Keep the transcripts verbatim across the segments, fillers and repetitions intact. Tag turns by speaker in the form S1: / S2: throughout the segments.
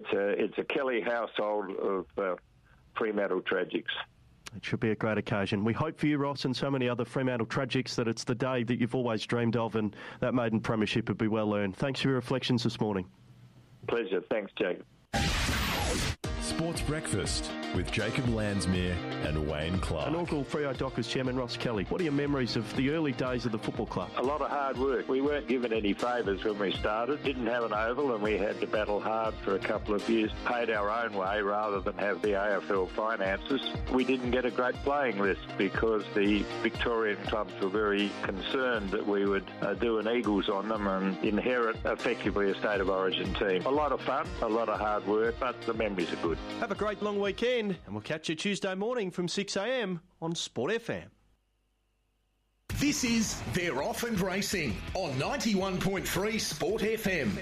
S1: a it's a Kelly household of uh, Fremantle tragics.
S2: It should be a great occasion. We hope for you, Ross, and so many other Fremantle tragics that it's the day that you've always dreamed of, and that maiden premiership would be well earned. Thanks for your reflections this morning.
S1: Pleasure. Thanks, Jacob.
S3: Sports Breakfast with Jacob Landsmere and Wayne Clark.
S2: Inaugural Freo Dockers Chairman Ross Kelly. What are your memories of the early days of the football club?
S1: A lot of hard work. We weren't given any favours when we started. Didn't have an oval, and we had to battle hard for a couple of years. Paid our own way rather than have the A F L finances. We didn't get a great playing list because the Victorian clubs were very concerned that we would uh, do an Eagles on them and inherit effectively a state of origin team. A lot of fun, a lot of hard work, but the memories are good.
S2: Have a great long weekend, and we'll catch you Tuesday morning from six a m on Sport F M.
S4: This is They're Off and Racing on ninety-one point three Sport F M.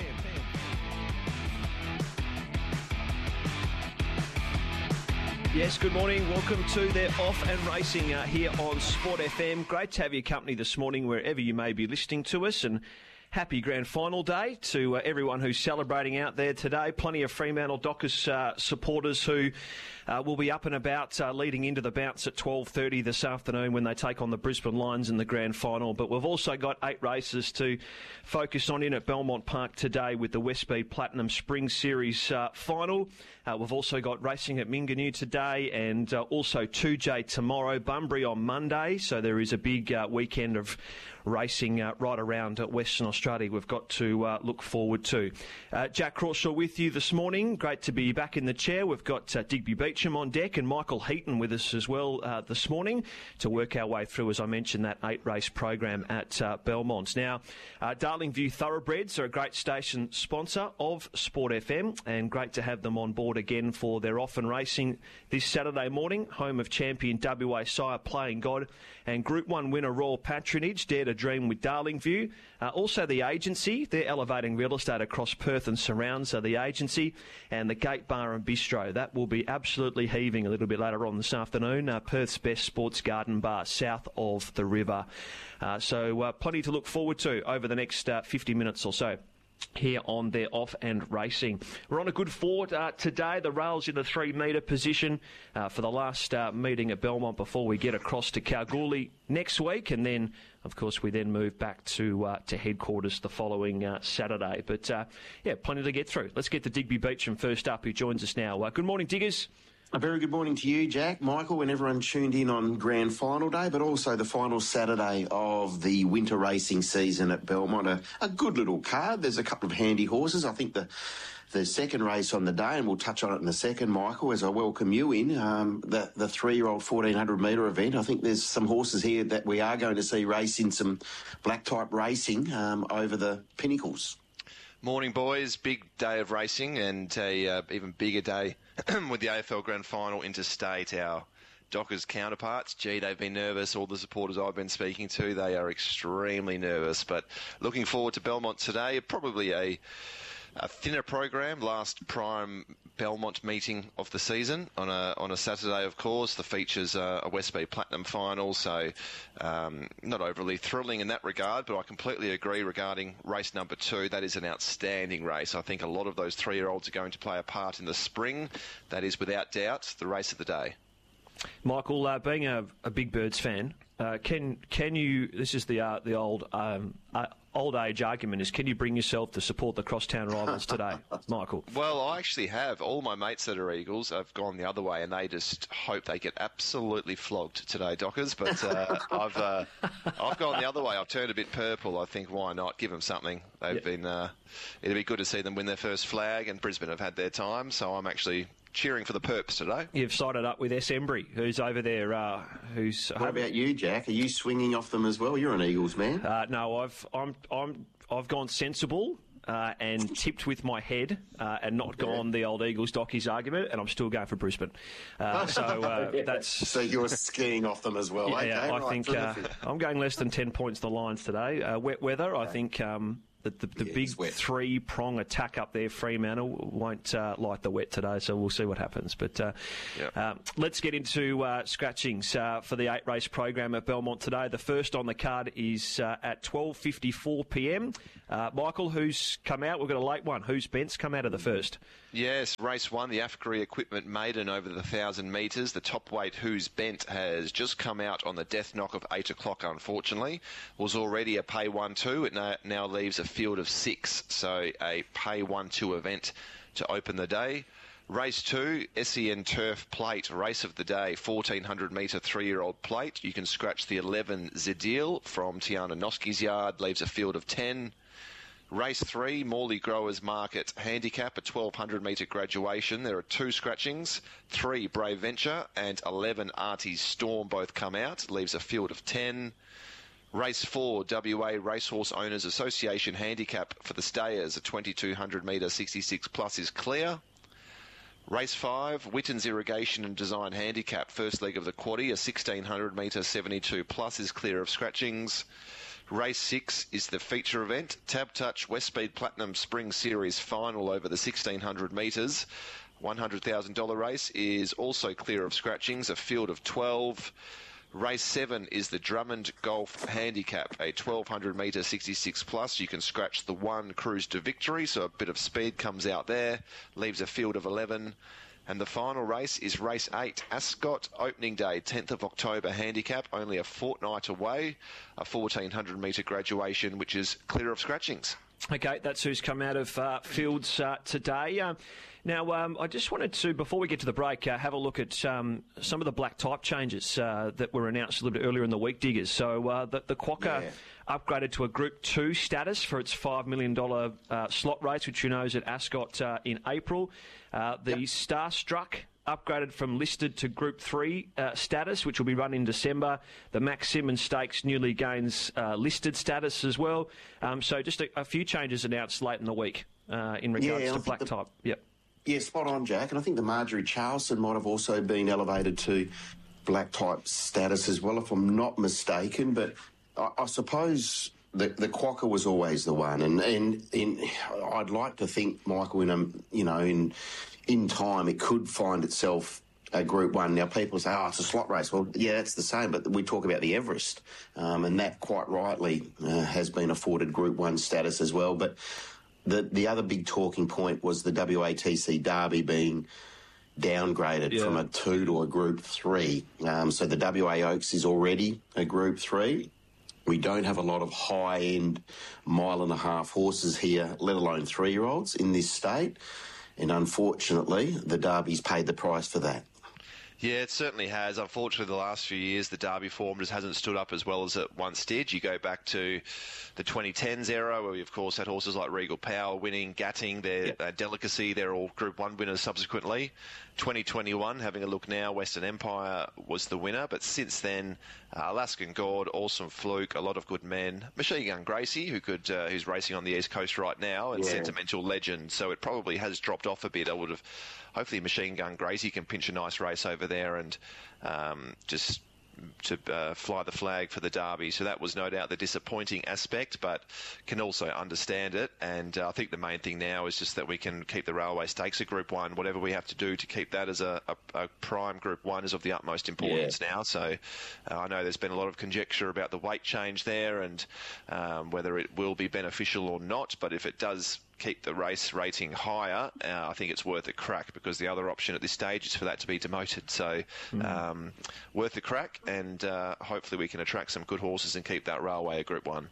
S5: Yes, good morning. Welcome to They're Off and Racing uh, here on Sport F M. Great to have your company this morning wherever you may be listening to us, and happy grand final day to uh, everyone who's celebrating out there today. Plenty of Fremantle Dockers uh, supporters who uh, will be up and about uh, leading into the bounce at twelve thirty this afternoon when they take on the Brisbane Lions in the grand final. But we've also got eight races to focus on in at Belmont Park today with the Westspeed Platinum Spring Series uh, final. Uh, we've also got racing at Minganoo today, and uh, also two J tomorrow, Bunbury on Monday. So there is a big uh, weekend of racing uh, right around uh, Western Australia we've got to uh, look forward to. Uh, Jack Crawshaw with you this morning. Great to be back in the chair. We've got uh, Digby Beecham on deck and Michael Heaton with us as well uh, this morning to work our way through, as I mentioned, that eight-race program at uh, Belmont. Now, uh, Darlingview Thoroughbreds are a great station sponsor of Sport F M, and great to have them on board again for their Off and Racing this Saturday morning, home of champion W A Sire Playing God and Group one winner Royal Patronage, Dare to Dream with Darlingview. Uh, also the agency, they're elevating real estate across Perth and surrounds, so the agency and the Gate Bar and Bistro. That will be absolutely heaving a little bit later on this afternoon. Uh, Perth's best sports garden bar south of the river. Uh, so uh, plenty to look forward to over the next uh, fifty minutes or so here on their Off and Racing. We're on a good forward uh, today. The rails in the three-metre position uh, for the last uh, meeting at Belmont before we get across to Kalgoorlie next week, and then, of course, we then move back to uh, to headquarters the following uh, Saturday. But, uh, yeah, plenty to get through. Let's get to Digby Beecham first up, who joins us now. Uh, good morning, Diggers.
S6: A very good morning to you, Jack, Michael, and everyone tuned in on Grand Final Day, but also the final Saturday of the winter racing season at Belmont. A, a good little card. There's a couple of handy horses. I think the the second race on the day, and we'll touch on it in a second, Michael, as I welcome you in, um, the, the three-year-old fourteen hundred metre event. I think there's some horses here that we are going to see race in some black-type racing um, over the Pinnacles.
S7: Morning, boys. Big day of racing, and a uh, even bigger day with the A F L Grand Final interstate. Our Dockers counterparts, gee, they've been nervous. All the supporters I've been speaking to, they are extremely nervous. But looking forward to Belmont today. Probably a, a thinner program. Last prime Belmont meeting of the season on a on a Saturday, of course. The features uh, a Westspeed Platinum final, so um, not overly thrilling in that regard, but I completely agree regarding race number two. That is an outstanding race. I think a lot of those three-year-olds are going to play a part in the spring. That is, without doubt, the race of the day.
S5: Michael, uh, being a, a Big Birds fan, uh, can can you? This is the uh, the old um, uh, old age argument: is can you bring yourself to support the crosstown rivals today, Michael?
S7: Well, I actually have. All my mates that are Eagles have gone the other way, and they just hope they get absolutely flogged today, Dockers. But uh, I've uh, I've gone the other way. I've turned a bit purple. I think why not give them something? They've yep. been. Uh, it'd be good to see them win their first flag, and Brisbane have had their time. So I'm actually cheering for the Perps today.
S5: You've sided up with S. Embry, who's over there. Uh, who's
S6: what about you, Jack? Are you swinging off them as well? You're an Eagles man.
S5: Uh, no, I've I'm I'm I've gone sensible uh, and tipped with my head uh, and not yeah. gone the old Eagles Dockies argument, and I'm still going for Brisbane. Uh, so uh, yeah. that's
S6: so you're skiing off them as well.
S5: Yeah,
S6: okay,
S5: yeah I
S6: right,
S5: think uh, I'm going less than ten points the Lions today. Uh, wet weather, I think. Um, the, the, the
S6: Yeah,
S5: big
S6: it's wet.
S5: three-prong attack up there, Fremantle won't uh, like the wet today, so we'll see what happens. But uh,
S7: Yep.
S5: um, let's get into uh, scratchings uh, for the eight-race program at Belmont today. The first on the card is uh, at twelve fifty-four p m. Uh, Michael, who's come out? We've got a late one. Who's Bent's come out of the first?
S7: Yes, race one, the Afgari Equipment Maiden over the one thousand metres. The top weight, Who's Bent, has just come out on the death knock of eight o'clock, unfortunately. Was already a pay one two. It now, now leaves a field of six, so a pay one two event to open the day. Race two, S E N Turf Plate, race of the day, fourteen hundred metre three-year-old plate. You can scratch the eleven Zedil from Tiana Noski's yard, leaves a field of ten. Race three, Morley Growers Market handicap, a twelve hundred metre graduation. There are two scratchings, three Brave Venture and eleven Artie's Storm both come out, leaves a field of ten. Race four, W A Racehorse Owners Association handicap for the stayers, a twenty-two hundred metre sixty-six plus is clear. Race five, Witten's Irrigation and Design handicap, first leg of the quaddie, a sixteen hundred metre seventy-two plus is clear of scratchings. Race six is the feature event, Tab Touch West Speed Platinum Spring Series final over the sixteen hundred metres. one hundred thousand dollars race is also clear of scratchings, a field of twelve. Race seven is the Drummond Golf Handicap, a twelve hundred metre sixty-six plus. You can scratch the one Cruise to Victory, so a bit of speed comes out there, leaves a field of eleven. And the final race is race eight, Ascot Opening Day, tenth of October handicap, only a fortnight away, a fourteen hundred metre graduation, which is clear of scratchings.
S5: Okay, that's who's come out of uh, fields uh, today. Um, now, um, I just wanted to, before we get to the break, uh, have a look at um, some of the black type changes uh, that were announced a little bit earlier in the week, Diggers. So uh, the, the Quokka
S6: Yeah.
S5: upgraded to a Group two status for its five million dollars uh, slot race, which you know is at Ascot uh, in April. Uh, the
S6: Yep.
S5: Starstruck upgraded from listed to Group three uh, status, which will be run in December. The Max Simmons Stakes newly gains uh, listed status as well. Um, so just a, a few changes announced late in the week uh, in regards
S6: Yeah, I
S5: to
S6: think
S5: black
S6: the-
S5: type. Yep.
S6: Yeah, spot on, Jack. And I think the Marjorie Charleston might have also been elevated to black type status as well, if I'm not mistaken. But I, I suppose the, the Quokka was always the one. And, and, and I'd like to think, Michael, in, a, you know, in, in time it could find itself a Group one. Now, people say, oh, it's a slot race. Well, yeah, it's the same, but we talk about the Everest. Um, and that, quite rightly, uh, has been afforded Group one status as well. But The the other big talking point was the W A T C Derby being downgraded
S5: Yeah.
S6: from a two to a Group three. Um, so the W A Oaks is already a Group three. We don't have a lot of high-end mile and a half horses here, let alone three-year-olds in this state. And unfortunately, the Derby's paid the price for that.
S7: Yeah, it certainly has. Unfortunately, the last few years, the Derby form just hasn't stood up as well as it once did. You go back to the twenty tens era, where we, of course, had horses like Regal Power winning, Gatting, their
S5: Yep.
S7: uh, Delicacy, they're all Group one winners subsequently. twenty twenty-one, having a look now, Western Empire was the winner, but since then, uh, Alaskan God, Awesome Fluke, a lot of good men. Machine Gun Gracie, who could, uh, who's racing on the East Coast right now, and
S6: Yeah.
S7: Sentimental Legend. So it probably has dropped off a bit. I would have... Hopefully Machine Gun Gracie can pinch a nice race over there and um, just to uh, fly the flag for the Derby. So that was no doubt the disappointing aspect, but can also understand it. And uh, I think the main thing now is just that we can keep the Railway Stakes a Group one. Whatever we have to do to keep that as a, a, a prime Group one is of the utmost importance now. So uh, I know there's been a lot of conjecture about the weight change there and um, whether it will be beneficial or not. But if it does keep the race rating higher, uh, I think it's worth a crack, because the other option at this stage is for that to be demoted. So um, worth a crack, and uh, hopefully we can attract some good horses and keep that Railway a Group one.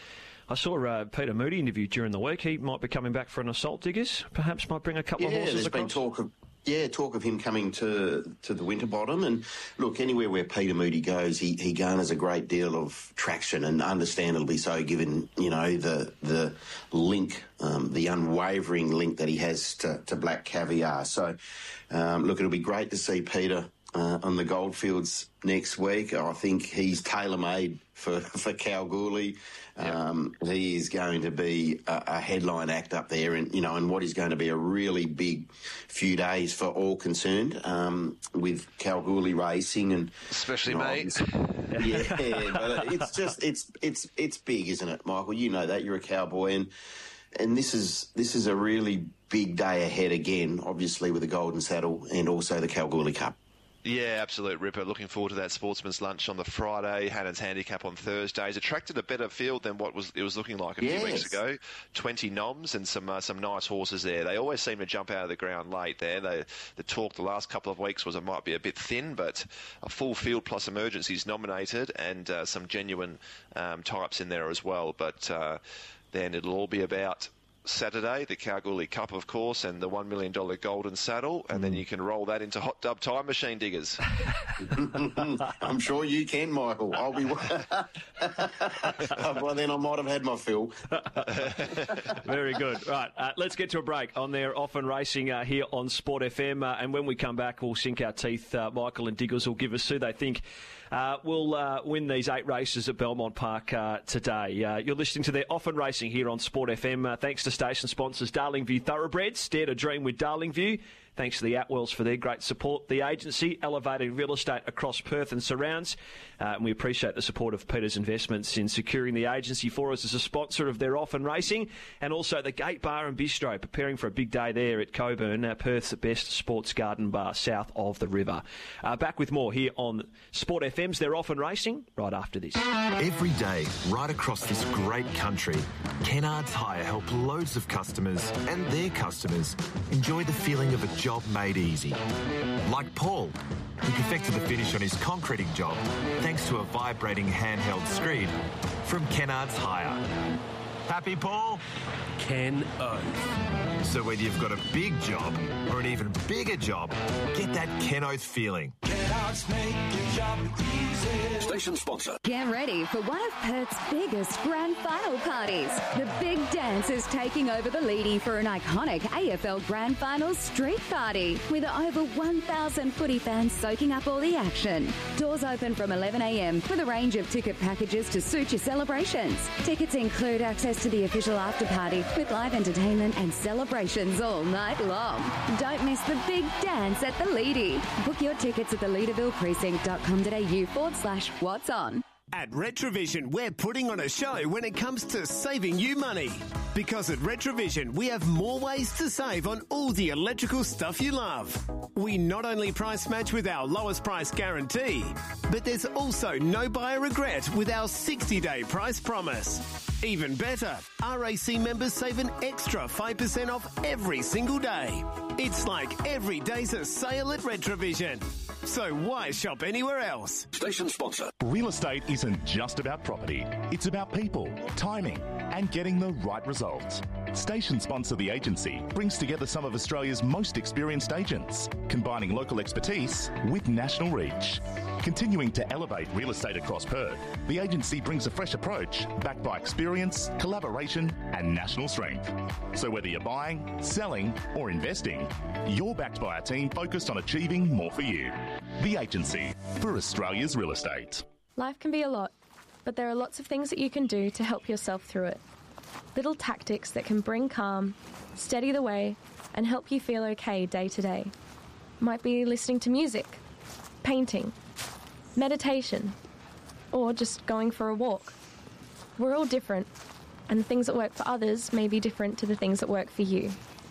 S5: I saw uh, Peter Moody interviewed during the week. He might be coming back for an Assault, Diggers. Perhaps might bring a couple
S6: Yeah,
S5: of horses
S6: there's
S5: across.
S6: been talk of yeah talk of him coming to to the Winterbottom, and look, anywhere where Peter Moody goes, he, he garners a great deal of traction, and understandably so, given you know the the link, um, the unwavering link that he has to, to Black Caviar. So, um, look, it'll be great to see Peter uh, on the Goldfields next week. I think he's tailor-made for, for Kalgoorlie. Um, yep. He is going to be a, a headline act up there, and you know, and what is going to be a really big few days for all concerned, um, with Kalgoorlie racing, and
S7: especially
S6: you know,
S7: me.
S6: Yeah, but it's just it's it's it's big, isn't it, Michael? You know that, you're a cowboy, and and this is this is a really big day ahead again, obviously with the Golden Saddle and also the Kalgoorlie Cup.
S7: Yeah, absolute ripper. Looking forward to that sportsman's lunch on the Friday. Hannon's Handicap on Thursdays. Attracted a better field than what was it was looking like a
S6: yes.
S7: few weeks ago. twenty noms and some uh, some nice horses there. They always seem to jump out of the ground late there. They, the talk the last couple of weeks was it might be a bit thin, but a full field plus emergencies nominated, and uh, some genuine um, types in there as well. But uh, then it'll all be about Saturday, the Kalgoorlie Cup, of course, and the one million dollars Golden Saddle, and mm. then you can roll that into Hot Dub Time Machine Diggers.
S6: I'm sure you can, Michael. I'll be... Well, then I might have had my fill.
S5: Very good. Right, uh, let's get to a break on their Off and Racing uh, here on Sport F M, uh, and when we come back, we'll sink our teeth. Uh, Michael and Diggers will give us who they think Uh, we'll uh, win these eight races at Belmont Park uh, today. Uh, you're listening to their Off and Racing here on Sport F M. Uh, thanks to station sponsors Darlingview Thoroughbreds. Dare to dream with Darlingview. Thanks to the Atwells for their great support. The agency, elevating real estate across Perth and surrounds. Uh, and we appreciate the support of Peters Investments in securing the agency for us as a sponsor of their Off and Racing. And also the Gate Bar and Bistro, preparing for a big day there at Coburn, uh, Perth's best sports garden bar south of the river. Uh, back with more here on Sport F M's They're Off and Racing right after this.
S8: Every day, right across this great country, Kennards Hire help loads of customers and their customers enjoy the feeling of a job made easy. Like Paul, who perfected the finish on his concreting job thanks to a vibrating handheld screed from Kennards Hire. Happy, Paul?
S9: Ken Oath.
S8: So whether you've got a big job or an even bigger job, get that Ken Oath feeling.
S10: Kennards make your job easy.
S11: Station sponsor.
S12: Get ready for one of Perth's biggest grand final parties. The Big Dance is taking over the Leedy for an iconic A F L Grand Final street party with over one thousand footy fans soaking up all the action. Doors open from eleven a m with a range of ticket packages to suit your celebrations. Tickets include access to the official after party with live entertainment and celebrations all night long. Don't miss the Big Dance at the Leedy. Book your tickets at the leederville precinct dot com dot a u forward slash what's on.
S13: At Retrovision, we're putting on a show when it comes to saving you money. Because at Retrovision, we have more ways to save on all the electrical stuff you love. We not only price match with our lowest price guarantee, but there's also no buyer regret with our sixty-day price promise. Even better, R A C members save an extra five percent off every single day. It's like every day's a sale at Retrovision. So why shop anywhere else?
S11: Station sponsor.
S14: Real estate isn't just about property. It's about people, timing, and getting the right results. Station sponsor The Agency brings together some of Australia's most experienced agents, combining local expertise with national reach. Continuing to elevate real estate across Perth, The Agency brings a fresh approach backed by experience, collaboration, and national strength. So whether you're buying, selling, or investing, you're backed by a team focused on achieving more for you. The Agency for Australia's real estate.
S15: Life can be a lot, but there are lots of things that you can do to help yourself through it. Little tactics that can bring calm, steady the way, and help you feel okay day to day. Might be listening to music, painting, meditation, or just going for a walk. We're all different, and the things that work for others may be different to the things that work for you.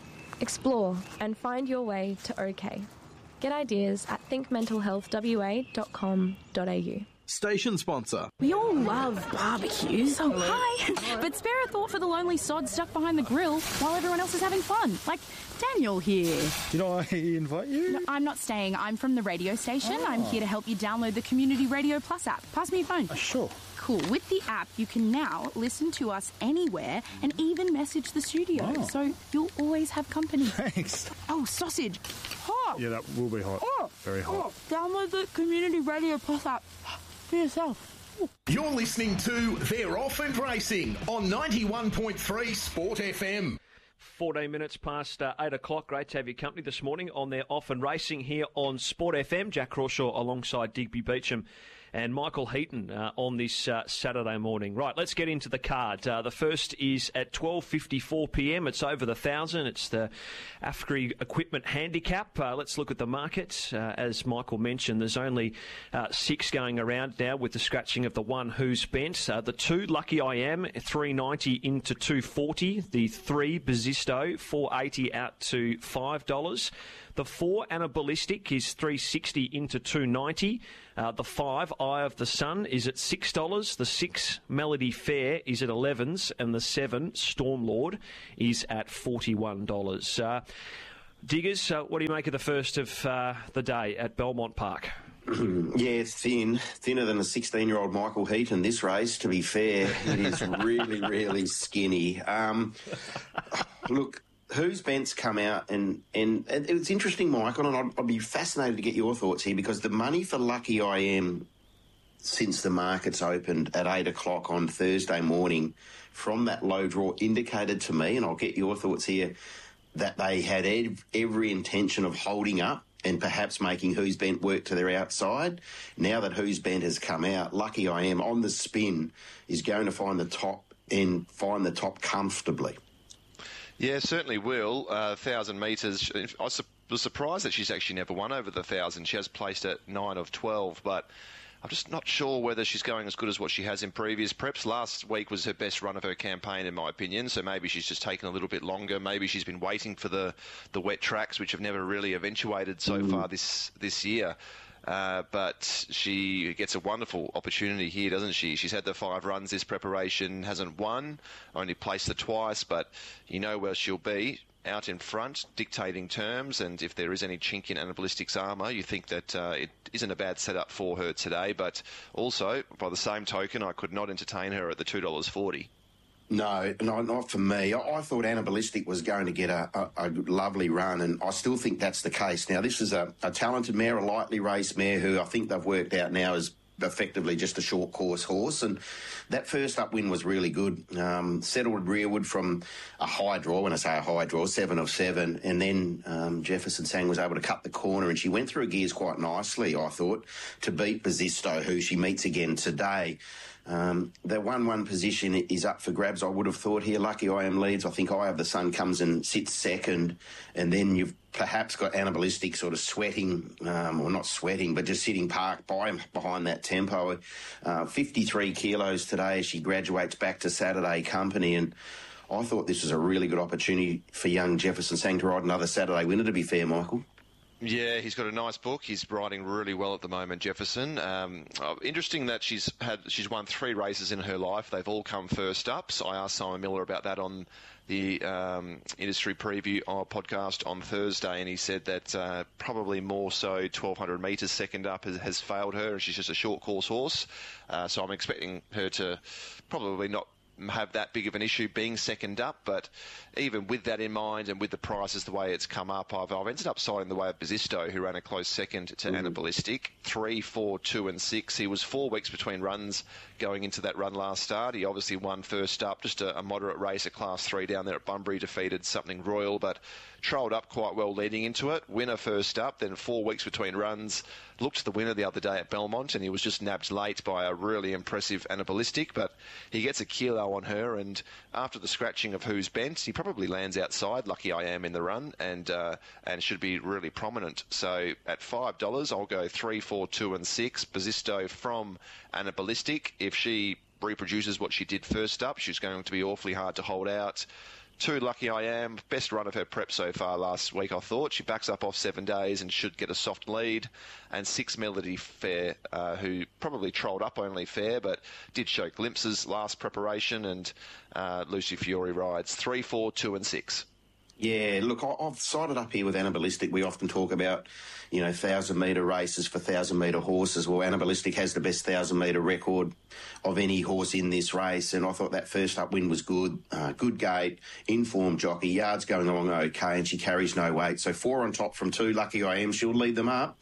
S15: Explore and find your way to OK. Get ideas at think mental health w a dot com dot a u.
S16: Station sponsor.
S17: We all love barbecues. Oh, hi. But spare a thought for the lonely sod stuck behind the grill while everyone else is having fun. Like Daniel here.
S18: Did I invite you?
S17: No, I'm not staying. I'm from the radio station. Oh. I'm here to help you download the Community Radio Plus app. Pass me your phone.
S18: Uh, sure.
S17: Cool. With the app, you can now listen to us anywhere and even message the studio. Oh. So you'll always have company.
S18: Thanks.
S17: Oh, sausage. Hot.
S18: Yeah, that will be hot.
S17: Oh.
S18: Very hot.
S17: Oh. Download the Community Radio Plus app for yourself.
S4: Ooh. You're listening to They're Off and Racing on ninety-one point three Sport F M.
S5: fourteen minutes past uh, eight o'clock. Great to have your company this morning on their Off and Racing here on Sport F M. Jack Crawshaw alongside Digby Beecham and Michael Heaton uh, on this uh, Saturday morning. Right, let's get into the card. Uh, the first is at twelve fifty-four p m. It's over the thousand. It's the AFGRI Equipment Handicap. Uh, let's look at the market. Uh, as Michael mentioned, there's only uh, six going around now with the scratching of the one Who's Bent. Uh, the two, Lucky I Am, three ninety into two forty. The three, Besisto, four eighty out to five dollars. The four, Anaballistic, is three sixty into two ninety. Uh, the five, Eye of the Sun, is at six dollars. The six, Melody Fair, is at elevens. And the seven, Stormlord, is at forty-one dollars. Uh, Diggers, uh, what do you make of the first of uh, the day at Belmont Park?
S6: Yeah, thin. Thinner than a sixteen-year-old Michael Heaton, this race, to be fair. It is really, really skinny. Um, look... Who's Bent's come out, and, and it's interesting, Michael, and I'd, I'd be fascinated to get your thoughts here, because the money for Lucky I Am since the markets opened at eight o'clock on Thursday morning from that low draw indicated to me, and I'll get your thoughts here, that they had ev- every intention of holding up and perhaps making Who's Bent work to their outside. Now that Who's Bent has come out, Lucky I Am on the spin is going to find the top and find the top comfortably.
S7: Yeah, certainly will. Uh, one thousand metres. I su- was surprised that she's actually never won over the one thousand. She has placed at nine of twelve, but I'm just not sure whether she's going as good as what she has in previous preps. Last week was her best run of her campaign, in my opinion, so maybe she's just taken a little bit longer. Maybe she's been waiting for the, the wet tracks, which have never really eventuated so mm. far this, this year. Uh, but she gets a wonderful opportunity here, doesn't she? She's had the five runs this preparation, hasn't won, only placed it twice, but you know where she'll be, out in front, dictating terms, and if there is any chink in Anaballistic's armour, you think that uh, it isn't a bad setup for her today. But also, by the same token, I could not entertain her at the two dollars forty.
S6: No, no, not for me. I, I thought Anaballistic was going to get a, a, a lovely run, and I still think that's the case. Now, this is a, a talented mare, a lightly raced mare, who I think they've worked out now is effectively just a short course horse, and that first up win was really good. Um, settled rearward from a high draw, when I say a high draw, seven of seven, and then um, Jefferson Sang was able to cut the corner, and she went through gears quite nicely, I thought, to beat Besisto, who she meets again today. Um, the one one position is up for grabs, I would have thought here. Lucky I Am leads. I think Eye of the Sun comes and sits second, and then you've perhaps got Anaballistic sort of sweating, um, or not sweating, but just sitting parked by behind that tempo. Uh, fifty-three kilos today as she graduates back to Saturday company, and I thought this was a really good opportunity for young Jefferson Sang to ride another Saturday winner, to be fair, Michael.
S7: Yeah, he's got a nice book. He's riding really well at the moment, Jefferson. Um, oh, interesting that she's had she's won three races in her life. They've all come first ups. I asked Simon Miller about that on the um, industry preview uh, podcast on Thursday, and he said that uh, probably more so twelve hundred metres second up has, has failed her, and she's just a short course horse. Uh, so I'm expecting her to probably not have that big of an issue being second up, but even with that in mind and with the prices the way it's come up, I've, I've ended up siding the way of Besisto, who ran a close second to mm. Anaballistic. Three, four, two and six. He was four weeks between runs going into that run last start. He obviously won first up, just a, a moderate race at class three down there at Bunbury, defeated Something Royal, but trolled up quite well leading into it. Winner first up, then four weeks between runs. Looked the winner the other day at Belmont, and he was just nabbed late by a really impressive Anaballistic, but he gets a kilo on her, and after the scratching of Who's Bent, he probably lands outside Lucky I Am in the run, and uh, and should be really prominent. So at five dollars, I'll go three, four, two and six. Besisto from Anaballistic. If she reproduces what she did first up, she's going to be awfully hard to hold out. Two, Lucky I Am, best run of her prep so far last week, I thought. She backs up off seven days and should get a soft lead. And six, Melody Fair, uh, who probably trolled up only fair, but did show glimpses last preparation. And uh, Lucy Fiore rides three, four, two and six.
S6: Yeah, look, I've sided up here with Anaballistic. We often talk about, you know, one thousand metre races for one thousand metre horses. Well, Anaballistic has the best one thousand metre record of any horse in this race, and I thought that first up win was good. Uh, good gate, informed jockey, yards going along okay, and she carries no weight. So four on top from two, Lucky I Am, she'll lead them up.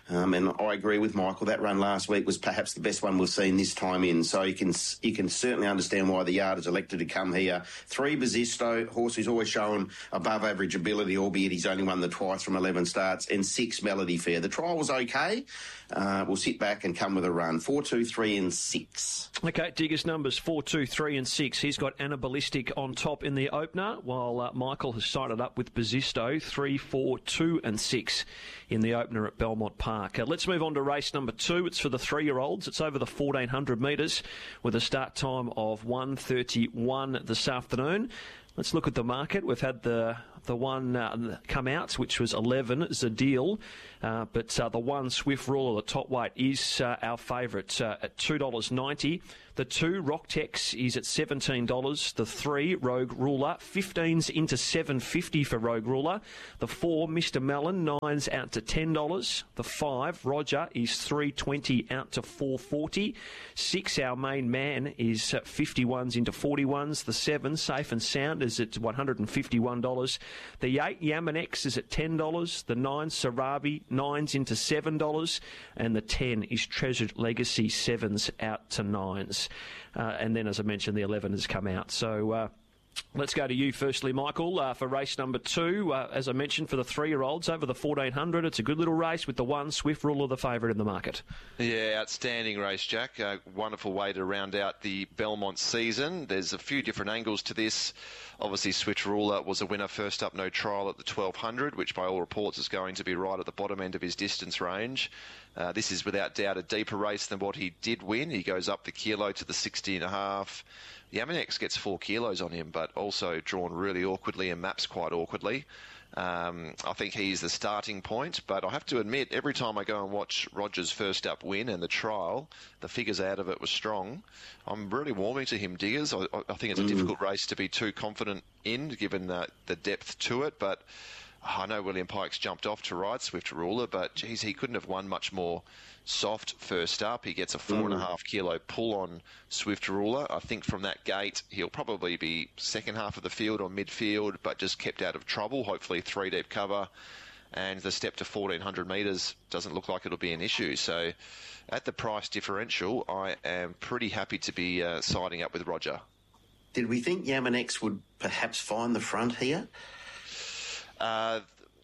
S6: Um, and I agree with Michael. That run last week was perhaps the best one we've seen this time in. So you can you can certainly understand why the yard has elected to come here. Three, Basisto, horse who's always shown above average ability, albeit he's only won the twice from eleven starts. And six, Melody Fair. The trial was okay. Uh, we'll sit back and come with a run. Four, two, three, and six.
S5: Okay, Digger's numbers four, two, three, and six. He's got Anna Ballistic on top in the opener, while uh, Michael has sided up with Basisto, three, four, two, and six in the opener at Belmont Park. Uh, let's move on to race number two. It's for the three-year-olds. It's over the fourteen hundred metres with a start time of one thirty-one this afternoon. Let's look at the market. We've had the the one uh, come out, which was eleven, Zadil. Uh, but uh, the one, Swift Ruler, the top weight, is uh, our favourite uh, at two dollars ninety. The two, Rocktex, is at seventeen dollars. The three, Rogue Ruler, fifteens into seven fifty for Rogue Ruler. The four, Mister Mellon, nine's out to ten dollars. The five, Roger, is three twenty out to four forty. Six, our main man, is uh, fifty-ones into forty-ones. The seven, Safe and Sound, is at one hundred fifty-one dollars. The eight, Yamanex, is at ten dollars. The nine, Sarabi, nine's into seven dollars. And the ten is Treasured Legacy, sevens out to nines. Uh, and then, as I mentioned, the eleven has come out. So uh, let's go to you firstly, Michael, uh, for race number two. Uh, as I mentioned, for the three-year-olds over the fourteen hundred, it's a good little race with the one, Swift Ruler, the favourite in the market.
S7: Yeah, outstanding race, Jack. A wonderful way to round out the Belmont season. There's a few different angles to this. Obviously, Swift Ruler was a winner first up, no trial at the twelve hundred, which by all reports is going to be right at the bottom end of his distance range. Uh, this is without doubt a deeper race than what he did win. He goes up the kilo to the sixty and a half. Yamanex gets four kilos on him, but also drawn really awkwardly and maps quite awkwardly. Um, I think he's the starting point, but I have to admit, every time I go and watch Roger's first up win and the trial, the figures out of it were strong. I'm really warming to him, Diggers. I, I think it's a mm. difficult race to be too confident in, given uh, the depth to it, but I know William Pike's jumped off to ride Swift Ruler, but geez, he couldn't have won much more soft first up. He gets a four mm. and a half kilo pull on Swift Ruler. I think from that gate, he'll probably be second half of the field or midfield, but just kept out of trouble. Hopefully three deep cover. And the step to fourteen hundred metres doesn't look like it'll be an issue. So at the price differential, I am pretty happy to be uh, siding up with Roger.
S6: Did we think Yamanex would perhaps find the front here?
S7: Uh,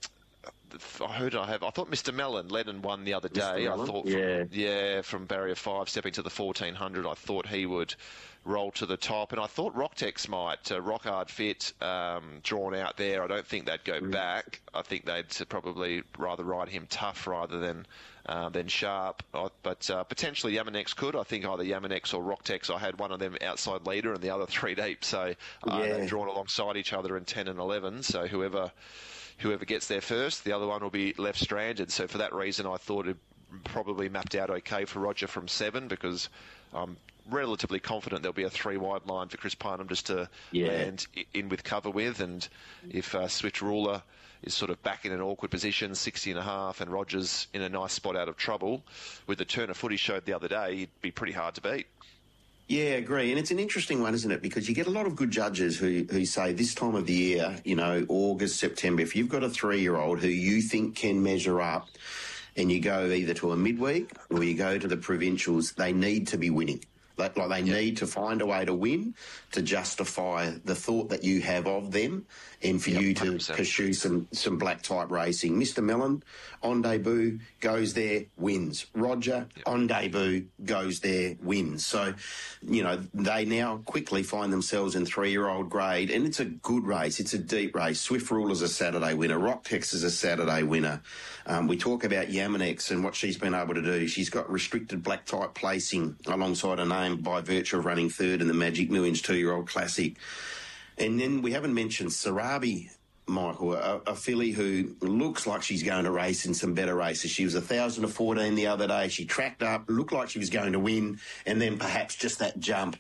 S7: I heard I have. I thought Mister Mellon led and won the other day. I thought, from,
S6: yeah,
S7: yeah, from barrier five stepping to the fourteen hundred, I thought he would roll to the top, and I thought Rocktex might uh, rock hard fit, um, drawn out there. I don't think they'd go mm. back. I think they'd probably rather ride him tough rather than uh, than sharp. Uh, but uh, potentially Yamanex could. I think either Yamanex or Rocktex. I had one of them outside leader and the other three deep. So uh, yeah. they're drawn alongside each other in ten and eleven. So whoever. Whoever gets there first, the other one will be left stranded. So for that reason, I thought it probably mapped out okay for Roger from seven, because I'm relatively confident there'll be a three-wide line for Chris Parnham just to yeah. land in with cover with. And if uh, Swift Ruler is sort of back in an awkward position, sixty and a half, and Roger's in a nice spot out of trouble, with the turn of foot he showed the other day, he'd be pretty hard to beat.
S6: Yeah, I agree. And it's an interesting one, isn't it? Because you get a lot of good judges who, who say this time of the year, you know, August, September, if you've got a three-year-old who you think can measure up and you go either to a midweek or you go to the provincials, they need to be winning. Like, like they yep. need to find a way to win to justify the thought that you have of them and for yep, you to one hundred percent pursue some, some black-type racing. Mister Mellon, on debut, goes there, wins. Roger, yep. on debut, goes there, wins. So, you know, they now quickly find themselves in three-year-old grade, and it's a good race. It's a deep race. Swift Ruler's a Saturday winner. Rocktex is a Saturday winner. Um, we talk about Yamanex and what she's been able to do. She's got restricted black-type placing alongside her name by virtue of running third in the Magic Millions two-year-old classic. And then we haven't mentioned Sarabi, Michael, a, a filly who looks like she's going to race in some better races. She was one thousand to fourteen the other day. She tracked up, looked like she was going to win, and then perhaps just that jump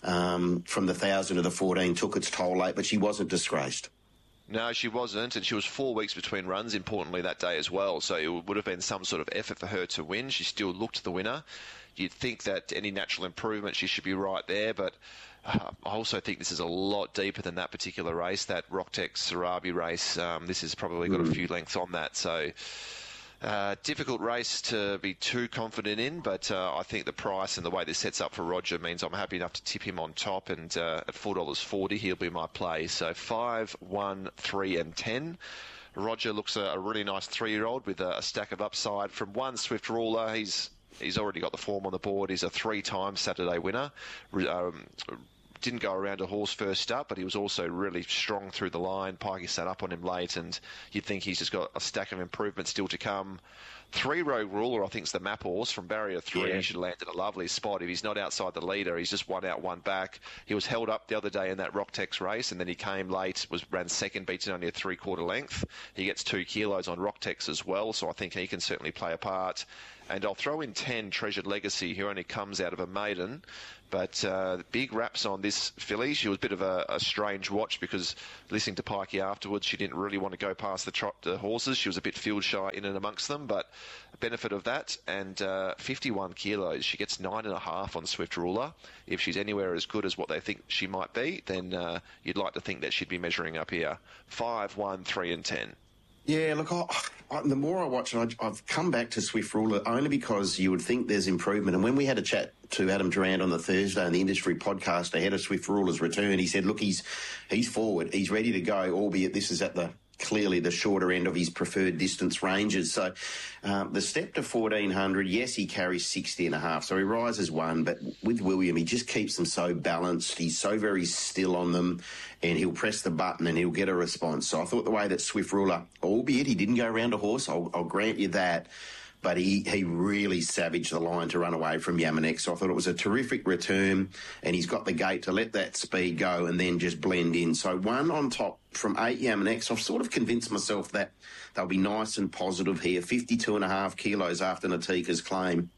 S6: um, from the one thousand to the fourteen took its toll late, but she wasn't disgraced.
S7: No, she wasn't, and she was four weeks between runs, importantly, that day as well, so it would have been some sort of effort for her to win. She still looked the winner. You'd think that any natural improvement, she should be right there, but uh, I also think this is a lot deeper than that particular race, that Rocktex Sarabi race. Um, this has probably got mm. a few lengths on that, so Uh, difficult race to be too confident in, but uh, I think the price and the way this sets up for Roger means I'm happy enough to tip him on top, and uh, at four dollars forty he'll be my play. So five, one, three and ten. Roger looks a, a really nice three-year-old with a, a stack of upside. From one, Swift Ruler, he's he's already got the form on the board. He's a three-time Saturday winner. Um, Didn't go around a horse first up, but he was also really strong through the line. Pikey sat up on him late, and you'd think he's just got a stack of improvement still to come. Three Rogue Ruler, I think, is the map horse from barrier three.
S5: Yeah.
S7: He should land in a lovely spot. If he's not outside the leader, he's just one out, one back. He was held up the other day in that Rocktex race, and then he came late, was ran second, beaten only a three-quarter length. He gets two kilos on Rocktex as well, so I think he can certainly play a part. And I'll throw in ten, Treasured Legacy, who only comes out of a maiden. But uh, big raps on this filly. She was a bit of a, a strange watch because listening to Pikey afterwards, she didn't really want to go past the, trot, the horses. She was a bit field shy in and amongst them, but benefit of that. And uh, fifty-one kilos. She gets nine and a half on Swift Ruler. If she's anywhere as good as what they think she might be, then uh, you'd like to think that she'd be measuring up here. Five, one, three and ten.
S6: Yeah, look, I, I, the more I watch it, I, I've come back to Swift Ruler only because you would think there's improvement. And when we had a chat to Adam Durant on the Thursday on the industry podcast ahead of Swift Ruler's return, he said, look, he's he's forward, he's ready to go, albeit this is at the clearly the shorter end of his preferred distance ranges. So um, the step to fourteen hundred, yes, he carries sixty and a half, so he rises one, but with William, he just keeps them so balanced. He's so very still on them, and he'll press the button and he'll get a response. So I thought the way that Swift Ruler, albeit he didn't go around a horse, I'll, I'll grant you that, but he, he really savaged the line to run away from Yamanex. So I thought it was a terrific return, and he's got the gate to let that speed go and then just blend in. So one on top from eight Yamanex. I've sort of convinced myself that they'll be nice and positive here. fifty-two and a half kilos after Natika's claim.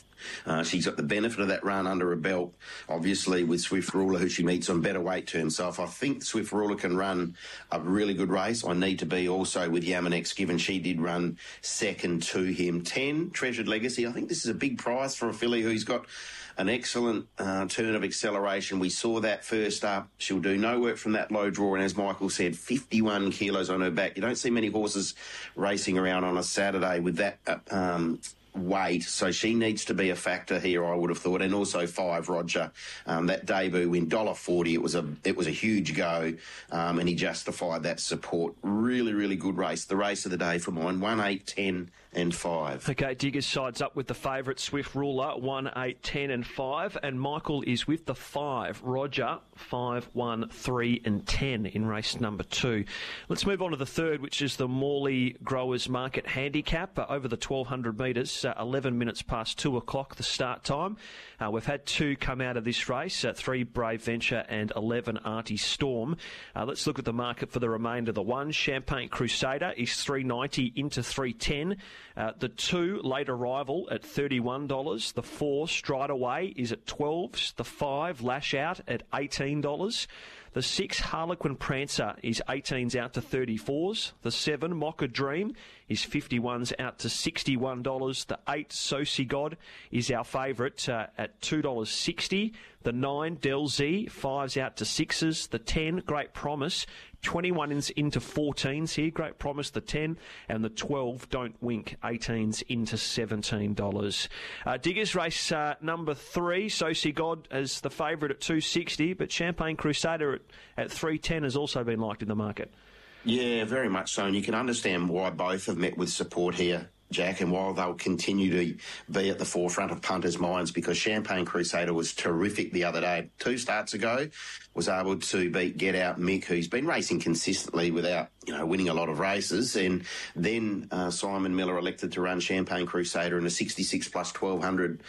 S6: Uh, she's got the benefit of that run under her belt, obviously, with Swift Ruler, who she meets on better weight terms. So if I think Swift Ruler can run a really good race, I need to be also with Yamanex, given she did run second to him. ten, Treasured Legacy. I think this is a big price for a filly who's got an excellent uh, turn of acceleration. We saw that first up. She'll do no work from that low draw, and as Michael said, fifty-one kilos on her back. You don't see many horses racing around on a Saturday with that uh, um weight, so she needs to be a factor here, I would have thought. And also five Roger, um, that debut win, one dollar forty, it was a it was a huge go, um, and he justified that support. Really, really good race. The race of the day for mine, one, eight, ten and five.
S5: Okay, Diggers sides up with the favourite Swift Ruler, one, eight, ten and five, and Michael is with the five Roger, five, one, three and ten in race number two. Let's move on to the third, which is the Morley Growers Market Handicap, uh, over the twelve hundred metres, uh, eleven minutes past two o'clock the start time. Uh, we've had two come out of this race, uh, three Brave Venture and eleven Artie Storm. Uh, let's look at the market for the remainder. The one, Champagne Crusader, is three ninety into three ten. Uh, the two, Late Arrival, at thirty-one dollars. The four, Stride Away, is at twelve dollars. The five, Lash Out, at eighteen dollars. The six, Harlequin Prancer, is eighteens out to thirty-fours. The seven, Mocha Dream, is fifty-ones out to sixty-one dollars. The eight, Soci God, is our favourite uh, at two dollars sixty. The nine, Del Z, fives out to sixes. The ten, Great Promise, twenty-ones into fourteens here. Great Promise, the ten. And the twelve, Don't Wink, eighteens into seventeen dollars. Uh, Diggers race uh, number three, Soci God as the favourite at two sixty, but Champagne Crusader at, at three ten has also been liked in the market.
S6: Yeah, very much so. And you can understand why both have met with support here, Jack, and while they'll continue to be at the forefront of punters' minds, because Champagne Crusader was terrific the other day. Two starts ago, was able to beat Get Out Mick, who's been racing consistently without, you know, winning a lot of races. And then uh, Simon Miller elected to run Champagne Crusader in a sixty-six plus twelve hundred,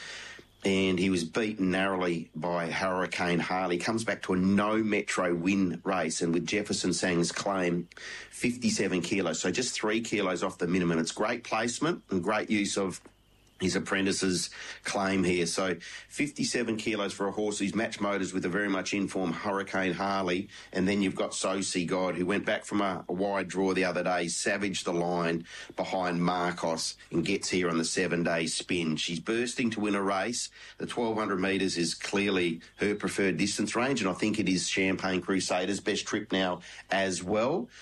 S6: and he was beaten narrowly by Hurricane Harley. Comes back to a no Metro win race, and with Jefferson Sang's claim, fifty-seven kilos, so just three kilos off the minimum. It's great placement and great use of his apprentice's claim here. So fifty-seven kilos for a horse who's match motors with a very much informed Hurricane Harley. And then you've got Soci God, who went back from a, a wide draw the other day, savaged the line behind Marcos and gets here on the seven-day spin. She's bursting to win a race. The twelve hundred metres is clearly her preferred distance range, and I think it is Champagne Crusader's best trip now as well.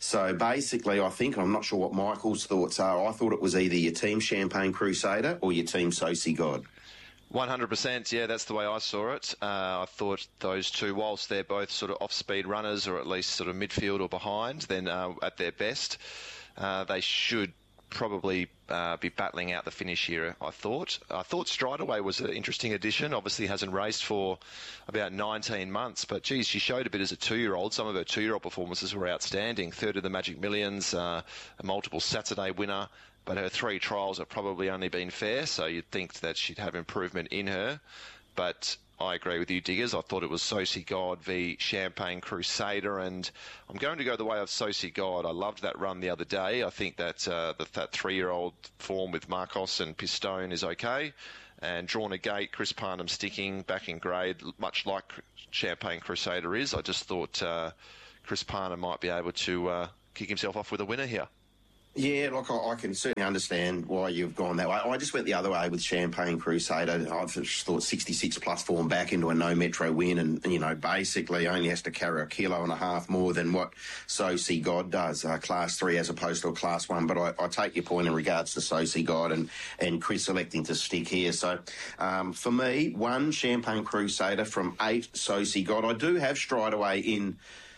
S6: So basically, I think, I'm not sure what Michael's thoughts are, I thought it was either your Team Champagne Crusader or your Team Soci God.
S7: one hundred percent, yeah, that's the way I saw it. Uh, I thought those two, whilst they're both sort of off-speed runners or at least sort of midfield or behind, then uh, at their best, uh, they should probably uh, be battling out the finish here, I thought. I thought Strideaway was an interesting addition. Obviously hasn't raced for about nineteen months, but geez, she showed a bit as a two-year-old. Some of her two-year-old performances were outstanding. Third of the Magic Millions, uh, a multiple Saturday winner, but her three trials have probably only been fair, so you'd think that she'd have improvement in her. But I agree with you, Diggers. I thought it was Soci God v Champagne Crusader, and I'm going to go the way of Soci God. I loved that run the other day. I think that uh, that, that three-year-old form with Marcos and Pistone is okay. And Drawn a Gate, Chris Parnham sticking back in grade, much like Champagne Crusader is. I just thought uh, Chris Parnham might be able to uh, kick himself off with a winner here.
S6: Yeah, look, I, I can certainly understand why you've gone that way. I just went the other way with Champagne Crusader. I just thought sixty-six plus form back into a no metro win, and, and you know, basically only has to carry a kilo and a half more than what Soci God does, uh, class three as opposed to a class one. But I, I take your point in regards to Soci God and, and Chris electing to stick here. So um, for me, one Champagne Crusader from eight Soci God. I do have Strideaway in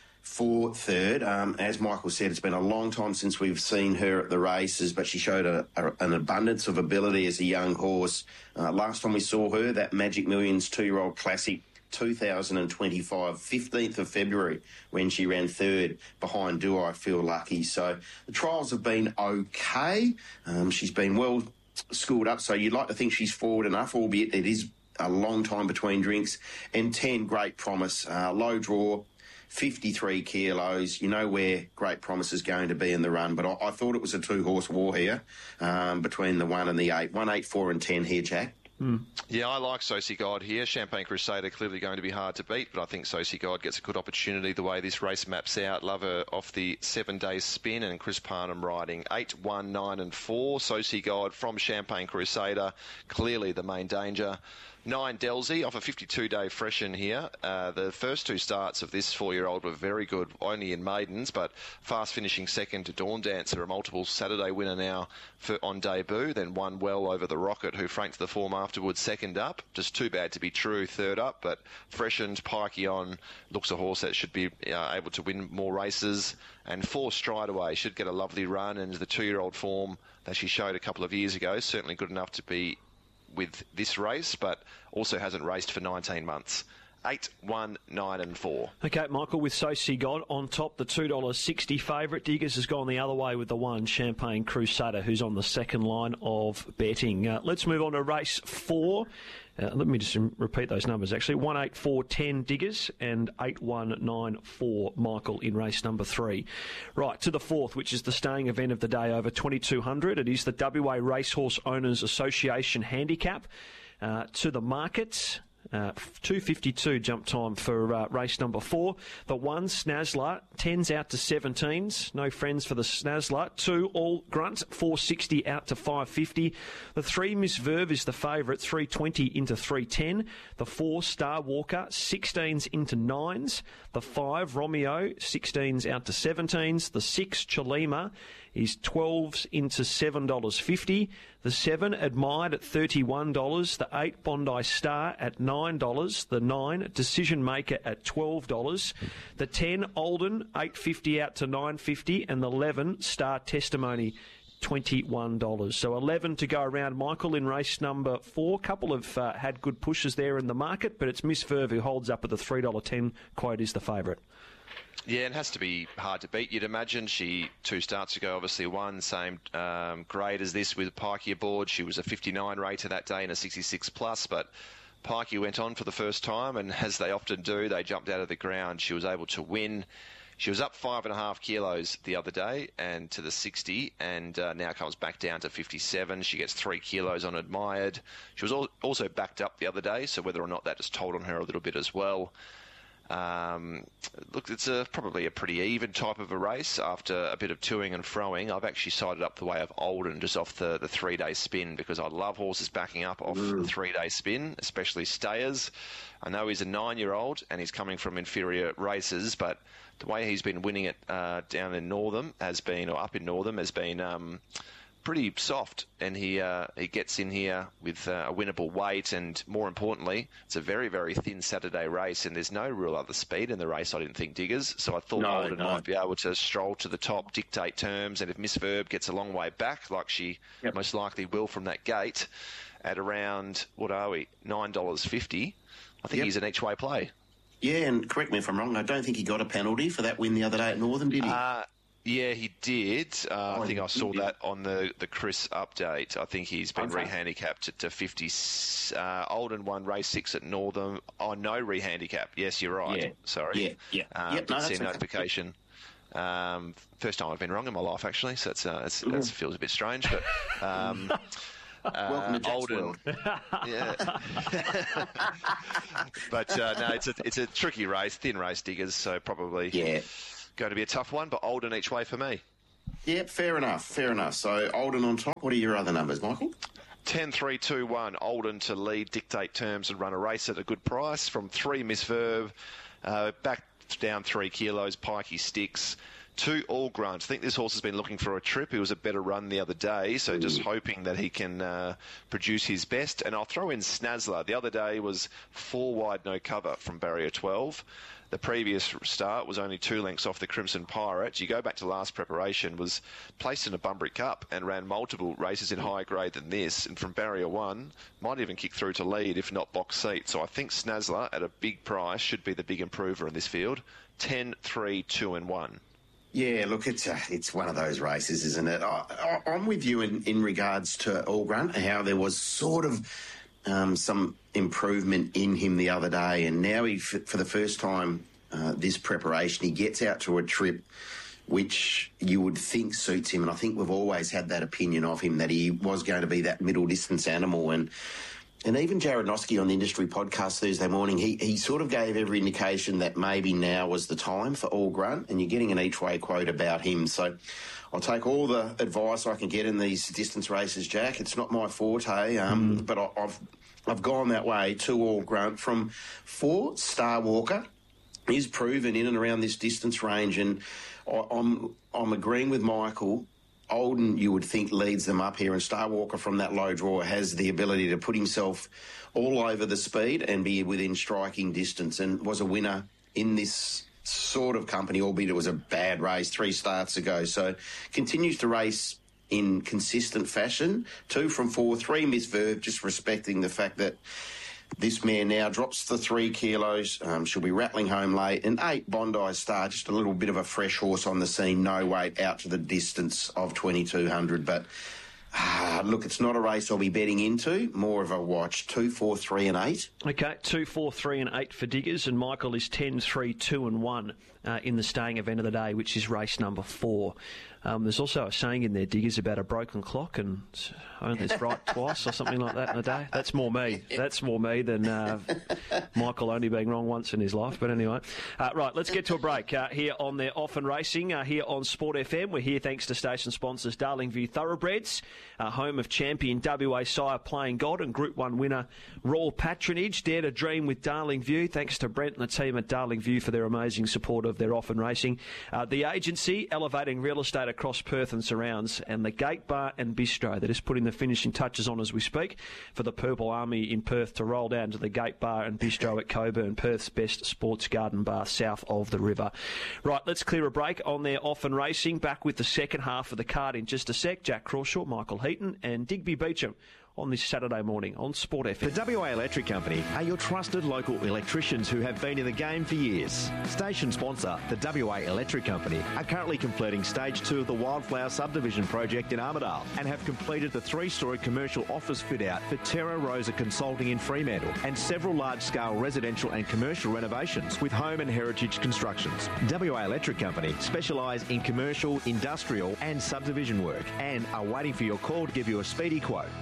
S6: for third. Um, as Michael said, it's been a long time since we've seen her at the races, but she showed a, a, an abundance of ability as a young horse. Uh, last time we saw her, that Magic Millions two-year-old classic, two thousand twenty-five, fifteenth of February, when she ran third behind Do I Feel Lucky. So the trials have been okay. Um, she's been well schooled up, so you'd like to think she's forward enough, albeit it is a long time between drinks. And ten, Great Promise, uh, low draw, fifty-three kilos. You know where Great Promise is going to be in the run, but I, I thought it was a two-horse war here um, between the one and the eight. One, eight, four and ten here, Jack.
S7: Mm. Yeah, I like Soci God here. Champagne Crusader clearly going to be hard to beat, but I think Soci God gets a good opportunity the way this race maps out. Love her off the seven-day spin, and Chris Parnham riding eight, one, nine and four. Soci God from Champagne Crusader, clearly the main danger. Nine, Delzy, off a fifty-two day freshen here. Uh, the first two starts of this four-year-old were very good, only in maidens, but fast finishing second to Dawn Dancer, a multiple Saturday winner now for on debut, then won well over the Rocket, who franked the form afterwards second up. Just too bad to be true third up, but freshened, Pikey on, looks a horse that should be uh, able to win more races. And four, Strideaway, should get a lovely run, and the two-year-old form that she showed a couple of years ago, certainly good enough to be with this race, but also hasn't raced for nineteen months. Eight, one, nine and four.
S5: Okay, Michael, with Soci God on top, the two dollars sixty favourite. Diggers has gone the other way with the one, Champagne Crusader, who's on the second line of betting. Uh, let's move on to race four. Uh, let me just repeat those numbers, actually. one, eight, four, ten Diggers and eight, one, nine, four Michael in race number three. Right, to the fourth, which is the staying event of the day over twenty-two hundred. It is the W A Racehorse Owners Association Handicap. Uh, to the market, uh, two fifty-two jump time for uh, race number four. The one, Snazzler, tens out to seventeens. No friends for the Snazzler. Two, All Grunt, four sixty out to five fifty. The three, Miss Verve, is the favourite, three twenty into three ten. The four, Star Walker, sixteens into nines. The five, Romeo, sixteens out to seventeens. The six, Chalima, is twelves into seven dollars fifty. The seven, Admired, at thirty-one dollars. The eight, Bondi Star, at nine dollars. The nine, Decision Maker, at twelve dollars. The ten, Olden, eight fifty out to nine fifty. And the eleven, Star Testimony, twenty-one dollars. So eleven to go around, Michael, in race number four. Couple have uh, had good pushes there in the market, but it's Miss Verve who holds up at the three dollars ten. Quote is the favourite.
S7: Yeah, it has to be hard to beat. You'd imagine she, two starts ago, obviously won, same um, grade as this with Pikey aboard. She was a fifty-nine rater that day and a sixty-six plus, but Pikey went on for the first time, and as they often do, they jumped out of the ground. She was able to win. She was up five and a half kilos the other day and to the sixty, and uh, now comes back down to fifty-seven. She gets three kilos on Admired. She was al- also backed up the other day, so whether or not that just told on her a little bit as well. Um, look, it's a, probably a pretty even type of a race after a bit of toing and froing. I've actually sided up the way of Olden just off the, the three-day spin because I love horses backing up off mm. the three-day spin, especially stayers. I know he's a nine-year-old and he's coming from inferior races, but the way he's been winning it uh, down in Northam has been, or up in Northam, has been um, pretty soft, and he uh, he gets in here with uh, a winnable weight, and more importantly, it's a very, very thin Saturday race, and there's no real other speed in the race, I didn't think, Diggers, so I thought no, Olden no. might be able to stroll to the top, dictate terms, and if Miss Verb gets a long way back, like she yep. most likely will from that gate, at around, what are we, nine dollars fifty, I think yep. he's an each-way play.
S6: Yeah, and correct me if I'm wrong, I don't think he got a penalty for that win the other day at Northern, did he? Uh,
S7: Yeah, he did. Uh, oh, I think I saw that on the, the Chris update. I think he's been okay. rehandicapped to, to fifty. Uh, Olden won race six at Northam. Oh, no rehandicap. Yes, you're right. Yeah. Sorry.
S6: Yeah, yeah.
S7: Uh,
S6: yep,
S7: didn't
S6: no,
S7: see a
S6: okay.
S7: notification. Um, first time I've been wrong in my life, actually, so that's, uh, that's, mm. that feels a bit strange. But um,
S6: Welcome
S7: uh,
S6: to Jack's
S7: Olden.
S6: world.
S7: Yeah. But uh, no, it's a, it's a tricky race, thin race, Diggers, so probably...
S6: Yeah.
S7: Going to be a tough one, but Olden each way for me.
S6: Yep, fair enough, fair enough. So Olden on top. What are your other numbers, Michael?
S7: ten three two one, Olden to lead, dictate terms and run a race at a good price. From three, Miss Verb, uh, back down three kilos, Pikey Sticks. Two, All Grunt. I think this horse has been looking for a trip. He was a better run the other day, so just hoping that he can uh, produce his best. And I'll throw in Snazzler. The other day was four wide, no cover from barrier twelve. The previous start was only two lengths off the Crimson Pirate. You go back to last preparation, was placed in a Bunbury Cup and ran multiple races in higher grade than this. And from barrier one, might even kick through to lead, if not box seat. So I think Snazzler at a big price should be the big improver in this field. ten, three, two and one.
S6: Yeah, look, it's a, it's one of those races, isn't it? I, I, I'm with you in, in regards to All Grunt, how there was sort of um, some improvement in him the other day, and now he, for the first time uh, this preparation, he gets out to a trip which you would think suits him, and I think we've always had that opinion of him, that he was going to be that middle distance animal. And And even Jared Noski on the Industry Podcast Thursday morning, he, he sort of gave every indication that maybe now was the time for All Grunt, and you're getting an each-way quote about him. So I'll take all the advice I can get in these distance races, Jack. It's not my forte, um, mm. but I, I've I've gone that way to All Grunt. From four, Star Walker. He's proven in and around this distance range, and I, I'm I'm agreeing with Michael. Olden, you would think, leads them up here, and Star Walker from that low draw has the ability to put himself all over the speed and be within striking distance, and was a winner in this sort of company, albeit it was a bad race three starts ago. So continues to race in consistent fashion. Two from four, three Miss Verb, just respecting the fact that this mare now drops the three kilos. Um, she'll be rattling home late. And eight, Bondi Star, just a little bit of a fresh horse on the scene. No weight, out to the distance of twenty-two hundred. But ah, look, it's not a race I'll be betting into. More of a watch. Two, four, three, and eight.
S5: Okay, two, four, three, and eight for Diggers. And Michael is ten, three, two, and one uh, in the staying event of the day, which is race number four. Um, there's also a saying in there, Diggers, about a broken clock and only it's right twice or something like that in a day. That's more me. That's more me than uh, Michael only being wrong once in his life. But anyway, uh, right, let's get to a break uh, here on their Off and Racing, uh, here on Sport F M. We're here thanks to station sponsors Darling View Thoroughbreds, uh, home of champion W A sire Playing God and Group one winner Royal Patronage. Dare to dream with Darling View. Thanks to Brent and the team at Darling View for their amazing support of their Off and Racing. Uh, the agency, elevating real estate across Perth and surrounds, and the Gate Bar and Bistro that is putting the finishing touches on as we speak for the Purple Army in Perth to roll down to the Gate Bar and Bistro at Coburn, Perth's best sports garden bar south of the river. Right, let's clear a break on their Off and Racing. Back with the second half of the card in just a sec. Jack Crawshaw, Michael Heaton and Digby Beecham on this Saturday morning on Sport F M.
S11: The W A Electric Company are your trusted local electricians who have been in the game for years. Station sponsor, the W A Electric Company, are currently completing stage two of the Wildflower Subdivision project in Armidale and have completed the three-storey commercial office fit-out for Terra Rosa Consulting in Fremantle and several large-scale residential and commercial renovations with home and heritage constructions. W A Electric Company specialise in commercial, industrial and subdivision work and are waiting for your call to give you a speedy quote. Google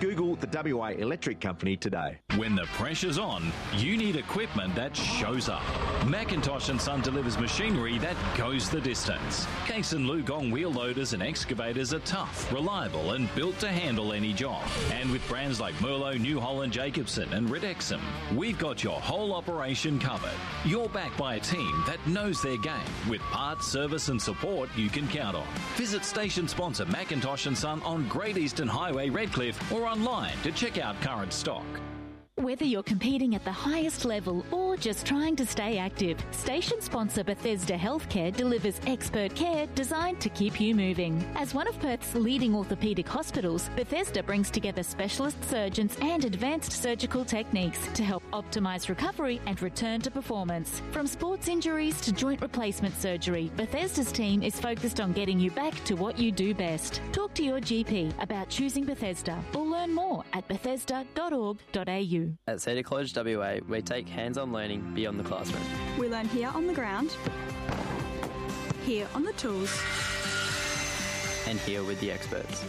S11: the W A Electric Company today.
S16: When the pressure's on, you need equipment that shows up. Macintosh and Son delivers machinery that goes the distance. Case and Lugong wheel loaders and excavators are tough, reliable and built to handle any job. And with brands like Merlo, New Holland, Jacobson and Redexum, we've got your whole operation covered. You're backed by a team that knows their game with parts, service and support you can count on. Visit station sponsor Macintosh and Son on Great Eastern Highway, Redcliffe, or online to check out current stock.
S19: Whether you're competing at the highest level or just trying to stay active, station sponsor Bethesda Healthcare delivers expert care designed to keep you moving. As one of Perth's leading orthopaedic hospitals, Bethesda brings together specialist surgeons and advanced surgical techniques to help optimise recovery and return to performance. From sports injuries to joint replacement surgery, Bethesda's team is focused on getting you back to what you do best. Talk to your G P about choosing Bethesda or learn more at bethesda dot org dot a u.
S20: At Cedar College W A, we take hands-on learning beyond the classroom.
S21: We learn here on the ground, here on the tools,
S20: and here with the experts.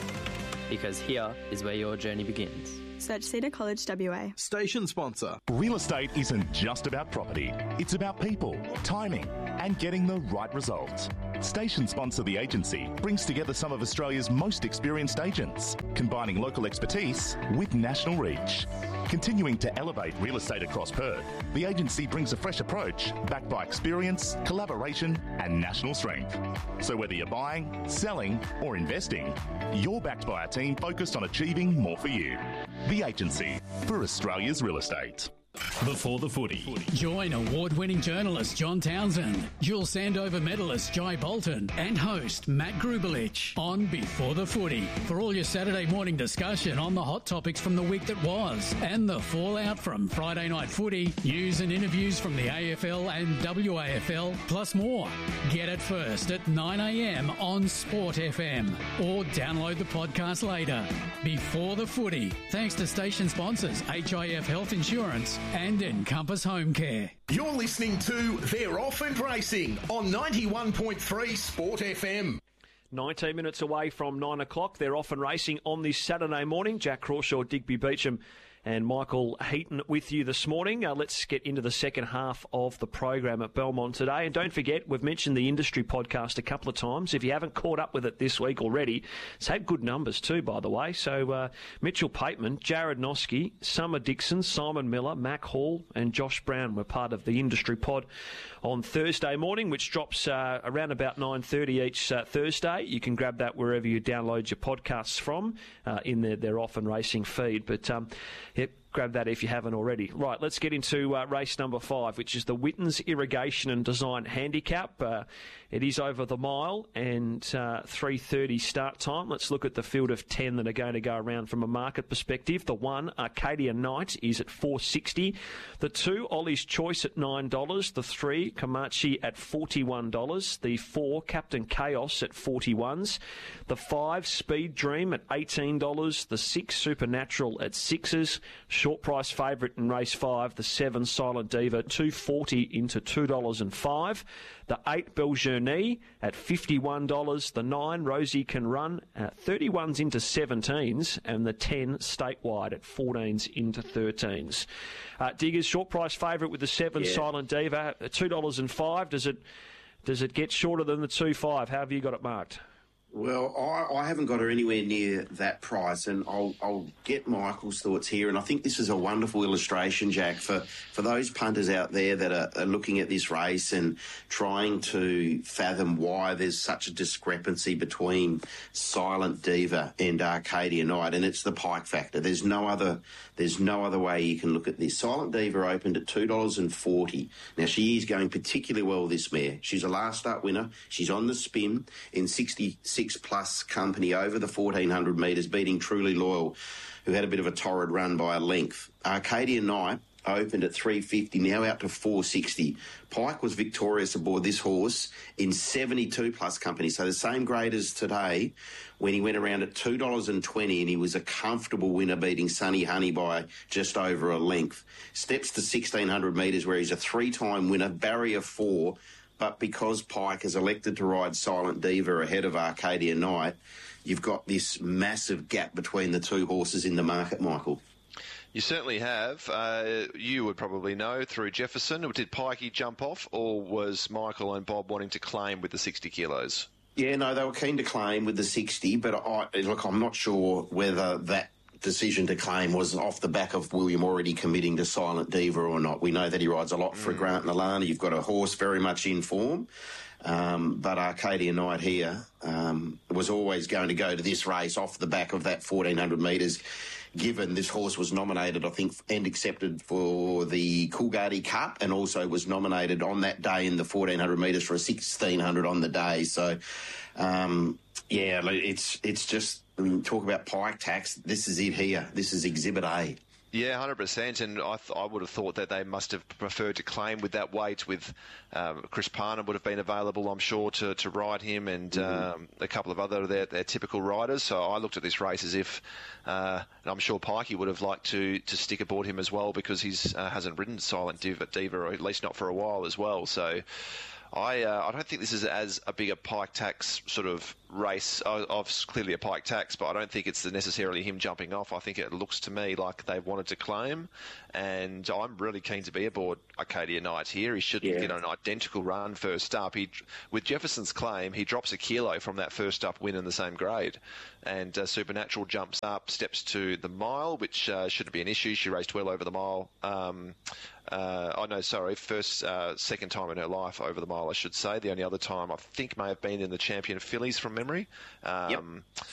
S20: Because here is where your journey begins.
S21: Search Cedar College W A.
S14: Station sponsor. Real estate isn't just about property. It's about people, timing, and getting the right results. Station sponsor The Agency brings together some of Australia's most experienced agents, combining local expertise with national reach. Continuing to elevate real estate across Perth, The Agency brings a fresh approach backed by experience, collaboration, and national strength. So whether you're buying, selling, or investing, you're backed by a team focused on achieving more for you. The Agency for Australia's real estate.
S22: Before the footy. Join award-winning journalist John Townsend, dual Sandover medalist Jai Bolton, and host Matt Grubelich on Before the Footy for all your Saturday morning discussion on the hot topics from the week that was and the fallout from Friday night footy, news and interviews from the A F L and W A F L, plus more. Get it first at nine a m on Sport F M or download the podcast later. Before the Footy, thanks to station sponsors H I F Health Insurance and Encompass Home Care.
S4: You're listening to They're Off and Racing on ninety-one point three Sport F M.
S5: nineteen minutes away from nine o'clock. They're off and racing on this Saturday morning. Jack Crawshaw, Digby Beecham and Michael Heaton with you this morning. Uh, let's get into the second half of the program at Belmont today. And don't forget, we've mentioned the Industry Podcast a couple of times. If you haven't caught up with it this week already, it's had good numbers too, by the way. So uh, Mitchell Pateman, Jared Noski, Summer Dixon, Simon Miller, Mac Hall and Josh Brown were part of the Industry Pod on Thursday morning, which drops uh, around about nine thirty each uh, Thursday. You can grab that wherever you download your podcasts from uh, in their, their Off and Racing feed. But um, yep, grab that if you haven't already. Right, let's get into uh, race number five, which is the Wittens Irrigation and Design Handicap. Uh, it is over the mile and uh, three thirty start time. Let's look at the field of ten that are going to go around from a market perspective. The one, Arcadia Knight, is at four speedy. The two, Ollie's Choice at nine dollars. The three, Komachi at forty-one dollars. The four, Captain Chaos at forty-ones. The five, Speed Dream at eighteen dollars. The six, Supernatural at sixes. Short price favourite in race five, the seven, Silent Diva, two forty into two dollars and five. The eight, Beljourney at fifty-one dollars. The nine, Rosie Can Run at thirty-ones into seventeens. And the ten, Statewide at fourteens into thirteens. Uh, Diggers, short price favourite with the seven, yeah. Silent Diva, at two dollars and five. Does it, does it get shorter than the two five? How have you got it marked?
S6: Well, I, I haven't got her anywhere near that price, and I'll, I'll get Michael's thoughts here. And I think this is a wonderful illustration, Jack, for, for those punters out there that are, are looking at this race and trying to fathom why there's such a discrepancy between Silent Diva and Arcadia Knight, and it's the Pike factor. There's no other there's no other way you can look at this. Silent Diva opened at two dollars and forty. Now, she is going particularly well, this mare. She's a last start winner. She's on the spin in sixty-six plus company over the fourteen hundred metres, beating Truly Loyal, who had a bit of a torrid run by a length. Arcadia Knight opened at three fifty, now out to four sixty. Pike was victorious aboard this horse in seventy-two plus company, so the same grade as today, when he went around at two dollars and twenty, and he was a comfortable winner, beating Sunny Honey by just over a length. Steps to sixteen hundred metres, where he's a three-time winner, barrier four, but because Pike has elected to ride Silent Diva ahead of Arcadia Knight, you've got this massive gap between the two horses in the market, Michael.
S7: You certainly have. Uh, you would probably know through Jefferson. Did Pikey jump off, or was Michael and Bob wanting to claim with the sixty kilos?
S6: Yeah, no, they were keen to claim with the sixty, but I, look, I'm not sure whether that decision to claim was off the back of William already committing to Silent Diva or not. We know that he rides a lot for mm. Grant Nalani. You've got a horse very much in form. Um, but Arcadia Knight here um, was always going to go to this race off the back of that fourteen hundred metres, given this horse was nominated, I think, and accepted for the Coolgardie Cup, and also was nominated on that day in the fourteen hundred metres for a sixteen hundred on the day. So, um, yeah, it's it's just, I mean, talk about Pike tax. This is it here. This is Exhibit A.
S7: Yeah, one hundred percent, and I, th- I would have thought that they must have preferred to claim with that weight. With um, Chris Parnham would have been available, I'm sure, to, to ride him, and mm-hmm. um, a couple of other their, their typical riders. So I looked at this race as if, uh, and I'm sure Pikey would have liked to, to stick aboard him as well, because he's uh, hasn't ridden Silent Diva, Diva, or at least not for a while as well. So I uh, I don't think this is as a bigger Pike tax sort of race. Of clearly a Pike tax, but I don't think it's necessarily him jumping off. I think it looks to me like they wanted to claim, and I'm really keen to be aboard Arcadia Knight here. He should yeah. get an identical run first up. He, with Jefferson's claim, he drops a kilo from that first up win in the same grade, and uh, Supernatural jumps up, steps to the mile, which uh, shouldn't be an issue. She raced well over the mile. Um, Uh, oh, no, sorry, first, uh, second time in her life over the mile, I should say. The only other time I think may have been in the Champion Fillies from memory. Um, yep.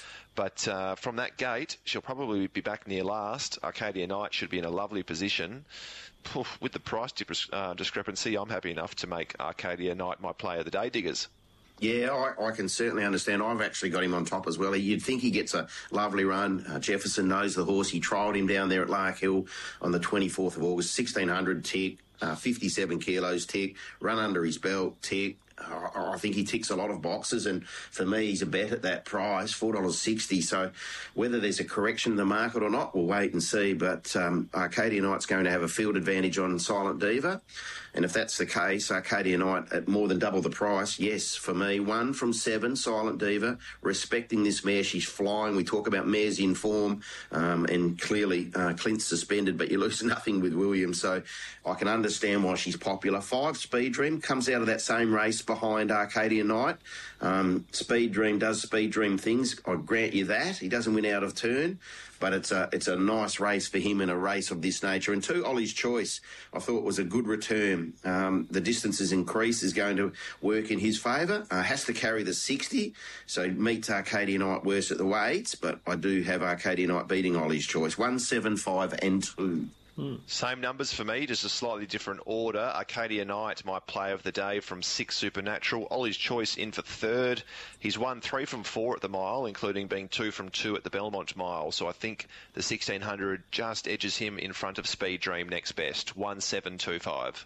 S7: But uh, from that gate, she'll probably be back near last. Arcadia Knight should be in a lovely position. With the price dip- uh, discrepancy, I'm happy enough to make Arcadia Knight my play of the day, Diggers.
S6: Yeah, I, I can certainly understand. I've actually got him on top as well. You'd think he gets a lovely run. Uh, Jefferson knows the horse. He trialled him down there at Lark Hill on the twenty-fourth of August. sixteen hundred tick, uh, fifty-seven kilos tick, run under his belt tick. I think he ticks a lot of boxes, and for me, he's a bet at that price, four dollars sixty. So whether there's a correction in the market or not, we'll wait and see. But um, Arcadia Knight's going to have a field advantage on Silent Diva. And if that's the case, Arcadia Knight at more than double the price, yes, for me. One from seven, Silent Diva, respecting this mare. She's flying. We talk about mares in form, um, and clearly uh, Clint's suspended, but you lose nothing with Williams. So I can understand why she's popular. Five, Speed Dream, comes out of that same race behind Arcadia Knight. Um, Speed Dream does Speed Dream things. I grant you that. He doesn't win out of turn, but it's a it's a nice race for him in a race of this nature. And two, Ollie's Choice, I thought was a good return. Um, the distances increase is going to work in his favour. Uh, has to carry the sixty, so meets Arcadia Knight worse at the weights, but I do have Arcadia Knight beating Ollie's Choice. One, seven, five and two.
S7: Hmm. Same numbers for me, just a slightly different order. Arcadia Knight, my play of the day from six, Supernatural. Ollie's Choice in for third. He's won three from four at the mile, including being two from two at the Belmont mile. So I think the sixteen hundred just edges him in front of Speed Dream next best. one seven two five.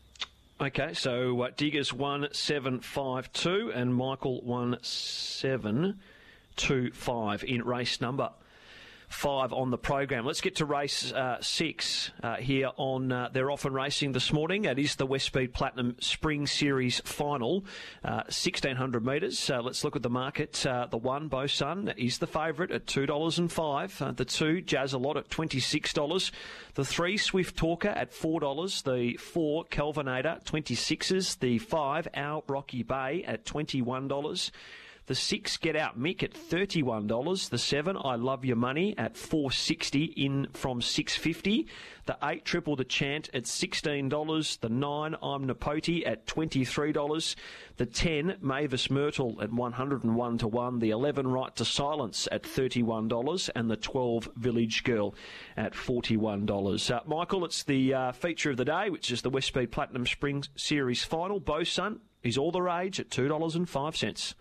S5: Okay, so uh, Diggers one seven five two and Michael one seven two five in race number five on the program. Let's get to race uh, six uh, here on uh, They're Often Racing this morning. It is the Westspeed Platinum Spring Series final, uh, sixteen hundred metres. Uh, let's look at the market. Uh, the one, Bo Sun, is the favourite at two dollars and five. Uh, the two, Jazzalot, at twenty-six dollars. The three, Swift Talker, at four dollars. The four, Kelvinator, twenty-sixes. The five, Our Rocky Bay, at twenty-one dollars. The six, Get Out Mick, at thirty-one dollars. The seven, I Love Your Money, at four dollars sixty, in from six dollars fifty. The eight, Triple the Chant, at sixteen dollars. The nine, I'm Napoti, at twenty-three dollars. The ten, Mavis Myrtle, at one hundred and one to one. The eleven, Right to Silence, at thirty-one dollars. And the twelve, Village Girl, at forty-one dollars. Uh, Michael, it's the uh, feature of the day, which is the Westspeed Platinum Spring Series final. Bo Sun is all the rage at two dollars and five cents.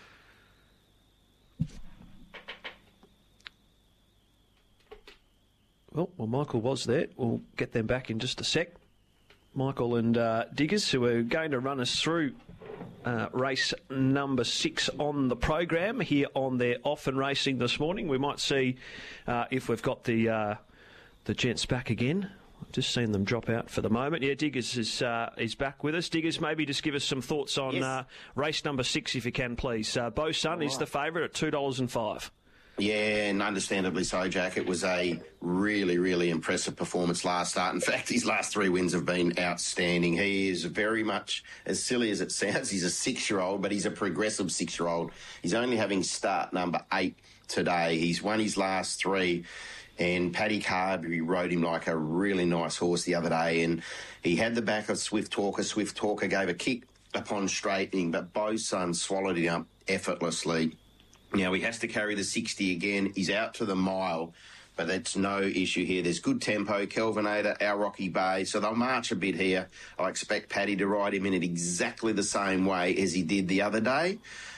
S5: Well, well, Michael was there. We'll get them back in just a sec. Michael and uh, Diggers, who are going to run us through uh, race number six on the program here on They're Often Racing this morning. We might see uh, if we've got the uh, the gents back again. Just seen them drop out for the moment. Yeah, Diggers is uh, is back with us. Diggers, maybe just give us some thoughts on
S6: Yes.
S5: uh, race number six, if you can, please. Uh, Bo Sun is
S6: right.
S5: the favourite at two dollars and five.
S6: Yeah, and understandably so, Jack. It was a really, really impressive performance last start. In fact, his last three wins have been outstanding. He is very much, as silly as it sounds, he's a six-year-old, but he's a progressive six-year-old. He's only having start number eight today. He's won his last three, and Paddy Carberry rode him like a really nice horse the other day, and he had the back of Swift Talker. Swift Talker gave a kick upon straightening, but Bo Sun swallowed it up effortlessly. Now, he has to carry the sixty again. He's out to the mile, but that's no issue here. There's good tempo. Kelvinator, our Rocky Bay, so they'll march a bit here. I expect Paddy to ride him in it exactly the same way as he did the other day,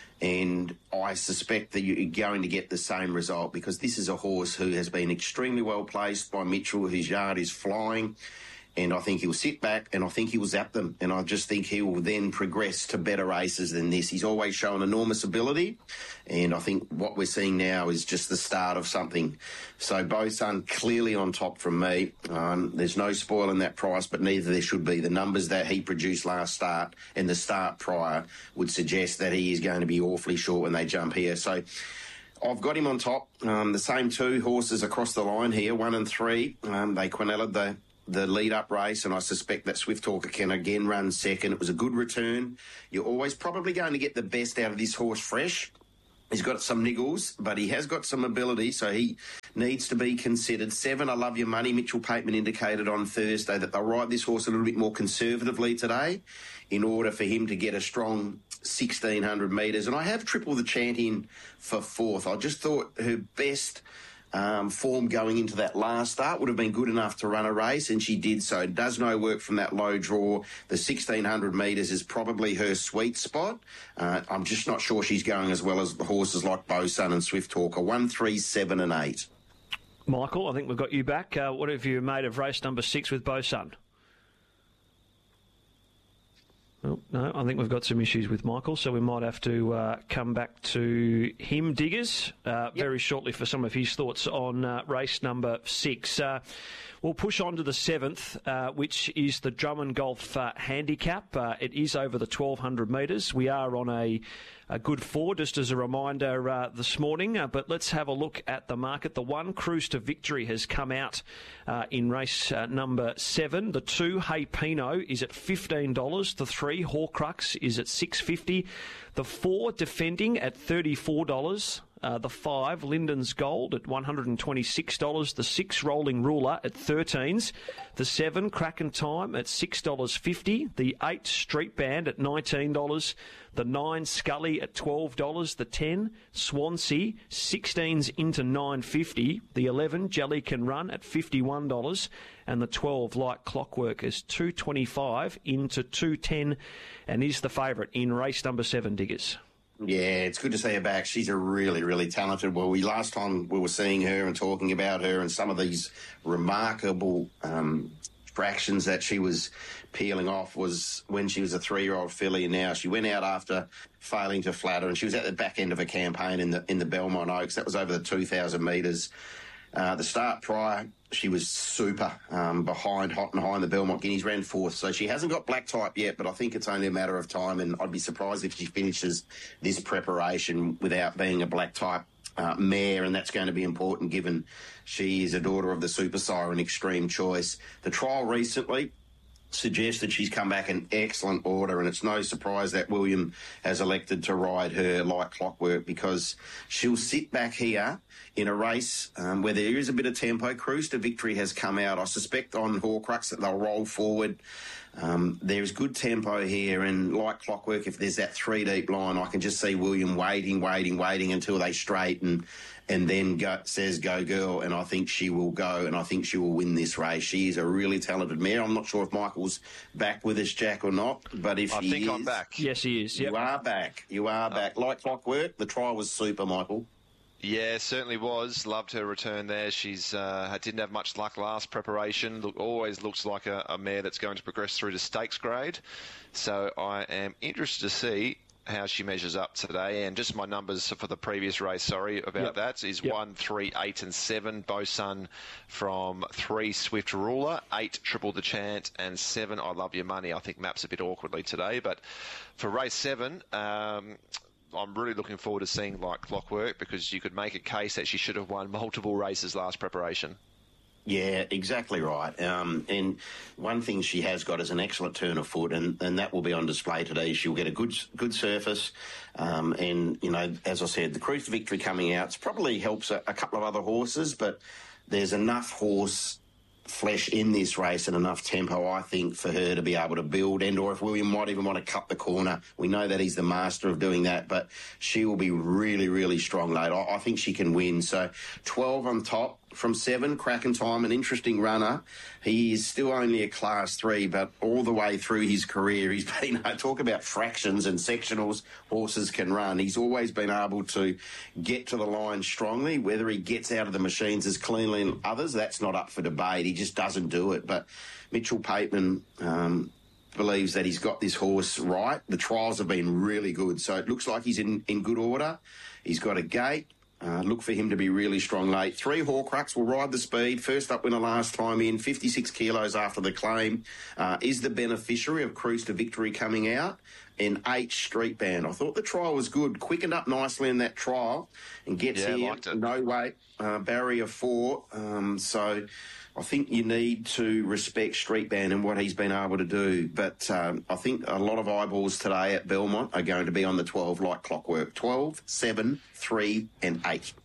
S6: and I suspect that you're going to get the same result because this is a horse who has been extremely well placed by Mitchell. His yard is flying. And I think he'll sit back and I think he'll zap them. And I just think he will then progress to better races than this. He's always shown enormous ability. And I think what we're seeing now is just the start of something. So Bo Sun clearly on top from me. Um, there's no spoil in that price, but neither there should be. The numbers that he produced last start and the start prior would suggest that he is going to be awfully short when they jump here. So I've got him on top. Um, the same two horses across the line here, one and three. Um, they Quinella the the lead-up race, and I suspect that Swift Talker can again run second. It was a good return. You're always probably going to get the best out of this horse fresh. He's got some niggles, but he has got some ability, so he needs to be considered. Seven, I Love Your Money. Mitchell Pateman indicated on Thursday that they'll ride this horse a little bit more conservatively today in order for him to get a strong sixteen hundred metres. And I have Triple the Chant in for fourth. I just thought her best Um, form going into that last start would have been good enough to run a race, and she did so. It does no work from that low draw. The sixteen hundred metres is probably her sweet spot. Uh, I'm just not sure she's going as well as the horses like Bo Sun and Swift Talker. One, three, seven and eight.
S5: Michael, I think we've got you back. Uh, what have you made of race number six with Bo Sun? Oh, no, I think we've got some issues with Michael, so we might have to uh, come back to him, Diggers, uh, yep. very shortly for some of his thoughts on uh, race number six. Uh, we'll push on to the seventh, uh, which is the Drummond Golf uh, Handicap. Uh, it is over the twelve hundred metres. We are on a, a good four, just as a reminder uh, this morning, uh, but let's have a look at the market. The one, Cruise to Victory, has come out uh, in race uh, number seven. The two, Hey Pino, is at fifteen dollars. The three, Horcrux, is at six dollars fifty. The four, Defending, at thirty-four dollars. Uh, the five, Linden's Gold, at one hundred twenty-six dollars. The six, Rolling Ruler, at thirteen dollars. The seven, Kraken Time, at six dollars fifty. The eight, Street Band, at nineteen dollars. The nine, Scully, at twelve dollars. The ten, Swansea, sixteens into nine dollars fifty. The eleven, Jelly Can Run, at fifty-one dollars. And the twelve, Like Clockwork, is two dollars twenty-five into two dollars ten, and is the favourite in race number seven, Diggers.
S6: Yeah, it's good to see her back. She's a really, really talented. Well, we last time we were seeing her and talking about her and some of these remarkable um, fractions that she was peeling off was when she was a three-year-old filly, and now she went out after failing to flatter, and she was at the back end of a campaign in the in the Belmont Oaks. That was over the two thousand metres. Uh, the start prior, she was super um, behind Hot and High in the Belmont Guineas, ran fourth. So she hasn't got black type yet, but I think it's only a matter of time, and I'd be surprised if she finishes this preparation without being a black type uh, mare, and that's going to be important given she is a daughter of the Super Siren Extreme Choice. The trial recently suggests that she's come back in excellent order, and it's no surprise that William has elected to ride her Like Clockwork because she'll sit back here in a race um, where there is a bit of tempo. Cruise to Victory has come out. I suspect on Horcrux that they'll roll forward. Um, there's good tempo here, and Like Clockwork, if there's that three deep line, I can just see William waiting, waiting, waiting until they straighten, and then go, says go girl, and I think she will go, and I think she will win this race. She is a really talented mare. I'm not sure if Michael's back with us, Jack, or not, but if
S7: I
S6: he
S7: think
S6: is,
S7: I'm back.
S5: Yes, he is. Yep.
S6: You are back. You are
S7: Oh.
S6: back. Like Clockwork, the trial was super, Michael.
S7: Yeah, certainly was. Loved her return there. She's uh, didn't have much luck last preparation. Look, always looks like a, a mare that's going to progress through to stakes grade. So I am interested to see how she measures up today. And just my numbers for the previous race, sorry about
S2: yep.
S7: that, is
S2: yep.
S7: one, three, eight and seven. Bosun from three, Swift Ruler, eight, Triple the Chant, and seven, I Love Your Money. I think maps a bit awkwardly today, but for race seven, um, I'm really looking forward to seeing Like Clockwork, because you could make a case that she should have won multiple races last preparation.
S6: Yeah, exactly right. Um, and one thing she has got is an excellent turn of foot, and, and that will be on display today. She'll get a good good surface. Um, and, you know, as I said, the Cruise to Victory coming out probably helps a, a couple of other horses, but there's enough horse flesh in this race and enough tempo, I think, for her to be able to build, and or if William might even want to cut the corner. We know that he's the master of doing that, but she will be really, really strong late. I, I think she can win. So twelve on top from seven, Cracking Time, an interesting runner. He is still only a class three, but all the way through his career, he's been, I talk about fractions and sectionals horses can run. He's always been able to get to the line strongly. Whether he gets out of the machines as cleanly as others, that's not up for debate. He just doesn't do it. But Mitchell Pateman um, believes that he's got this horse right. The trials have been really good, so it looks like he's in, in good order. He's got a gate. Uh, look for him to be really strong late. Three Horcrux will ride the speed. First up winner last time in, fifty-six kilos after the claim. Uh, is the beneficiary of Cruise to Victory coming out. And eight, Street Band. I thought the trial was good. Quickened up nicely in that trial and gets
S7: yeah,
S6: here.
S7: Liked it.
S6: No weight. Uh, barrier four. Um, so I think you need to respect Street Band and what he's been able to do. But um, I think a lot of eyeballs today at Belmont are going to be on the twelve Like Clockwork. twelve, seven, three and eight.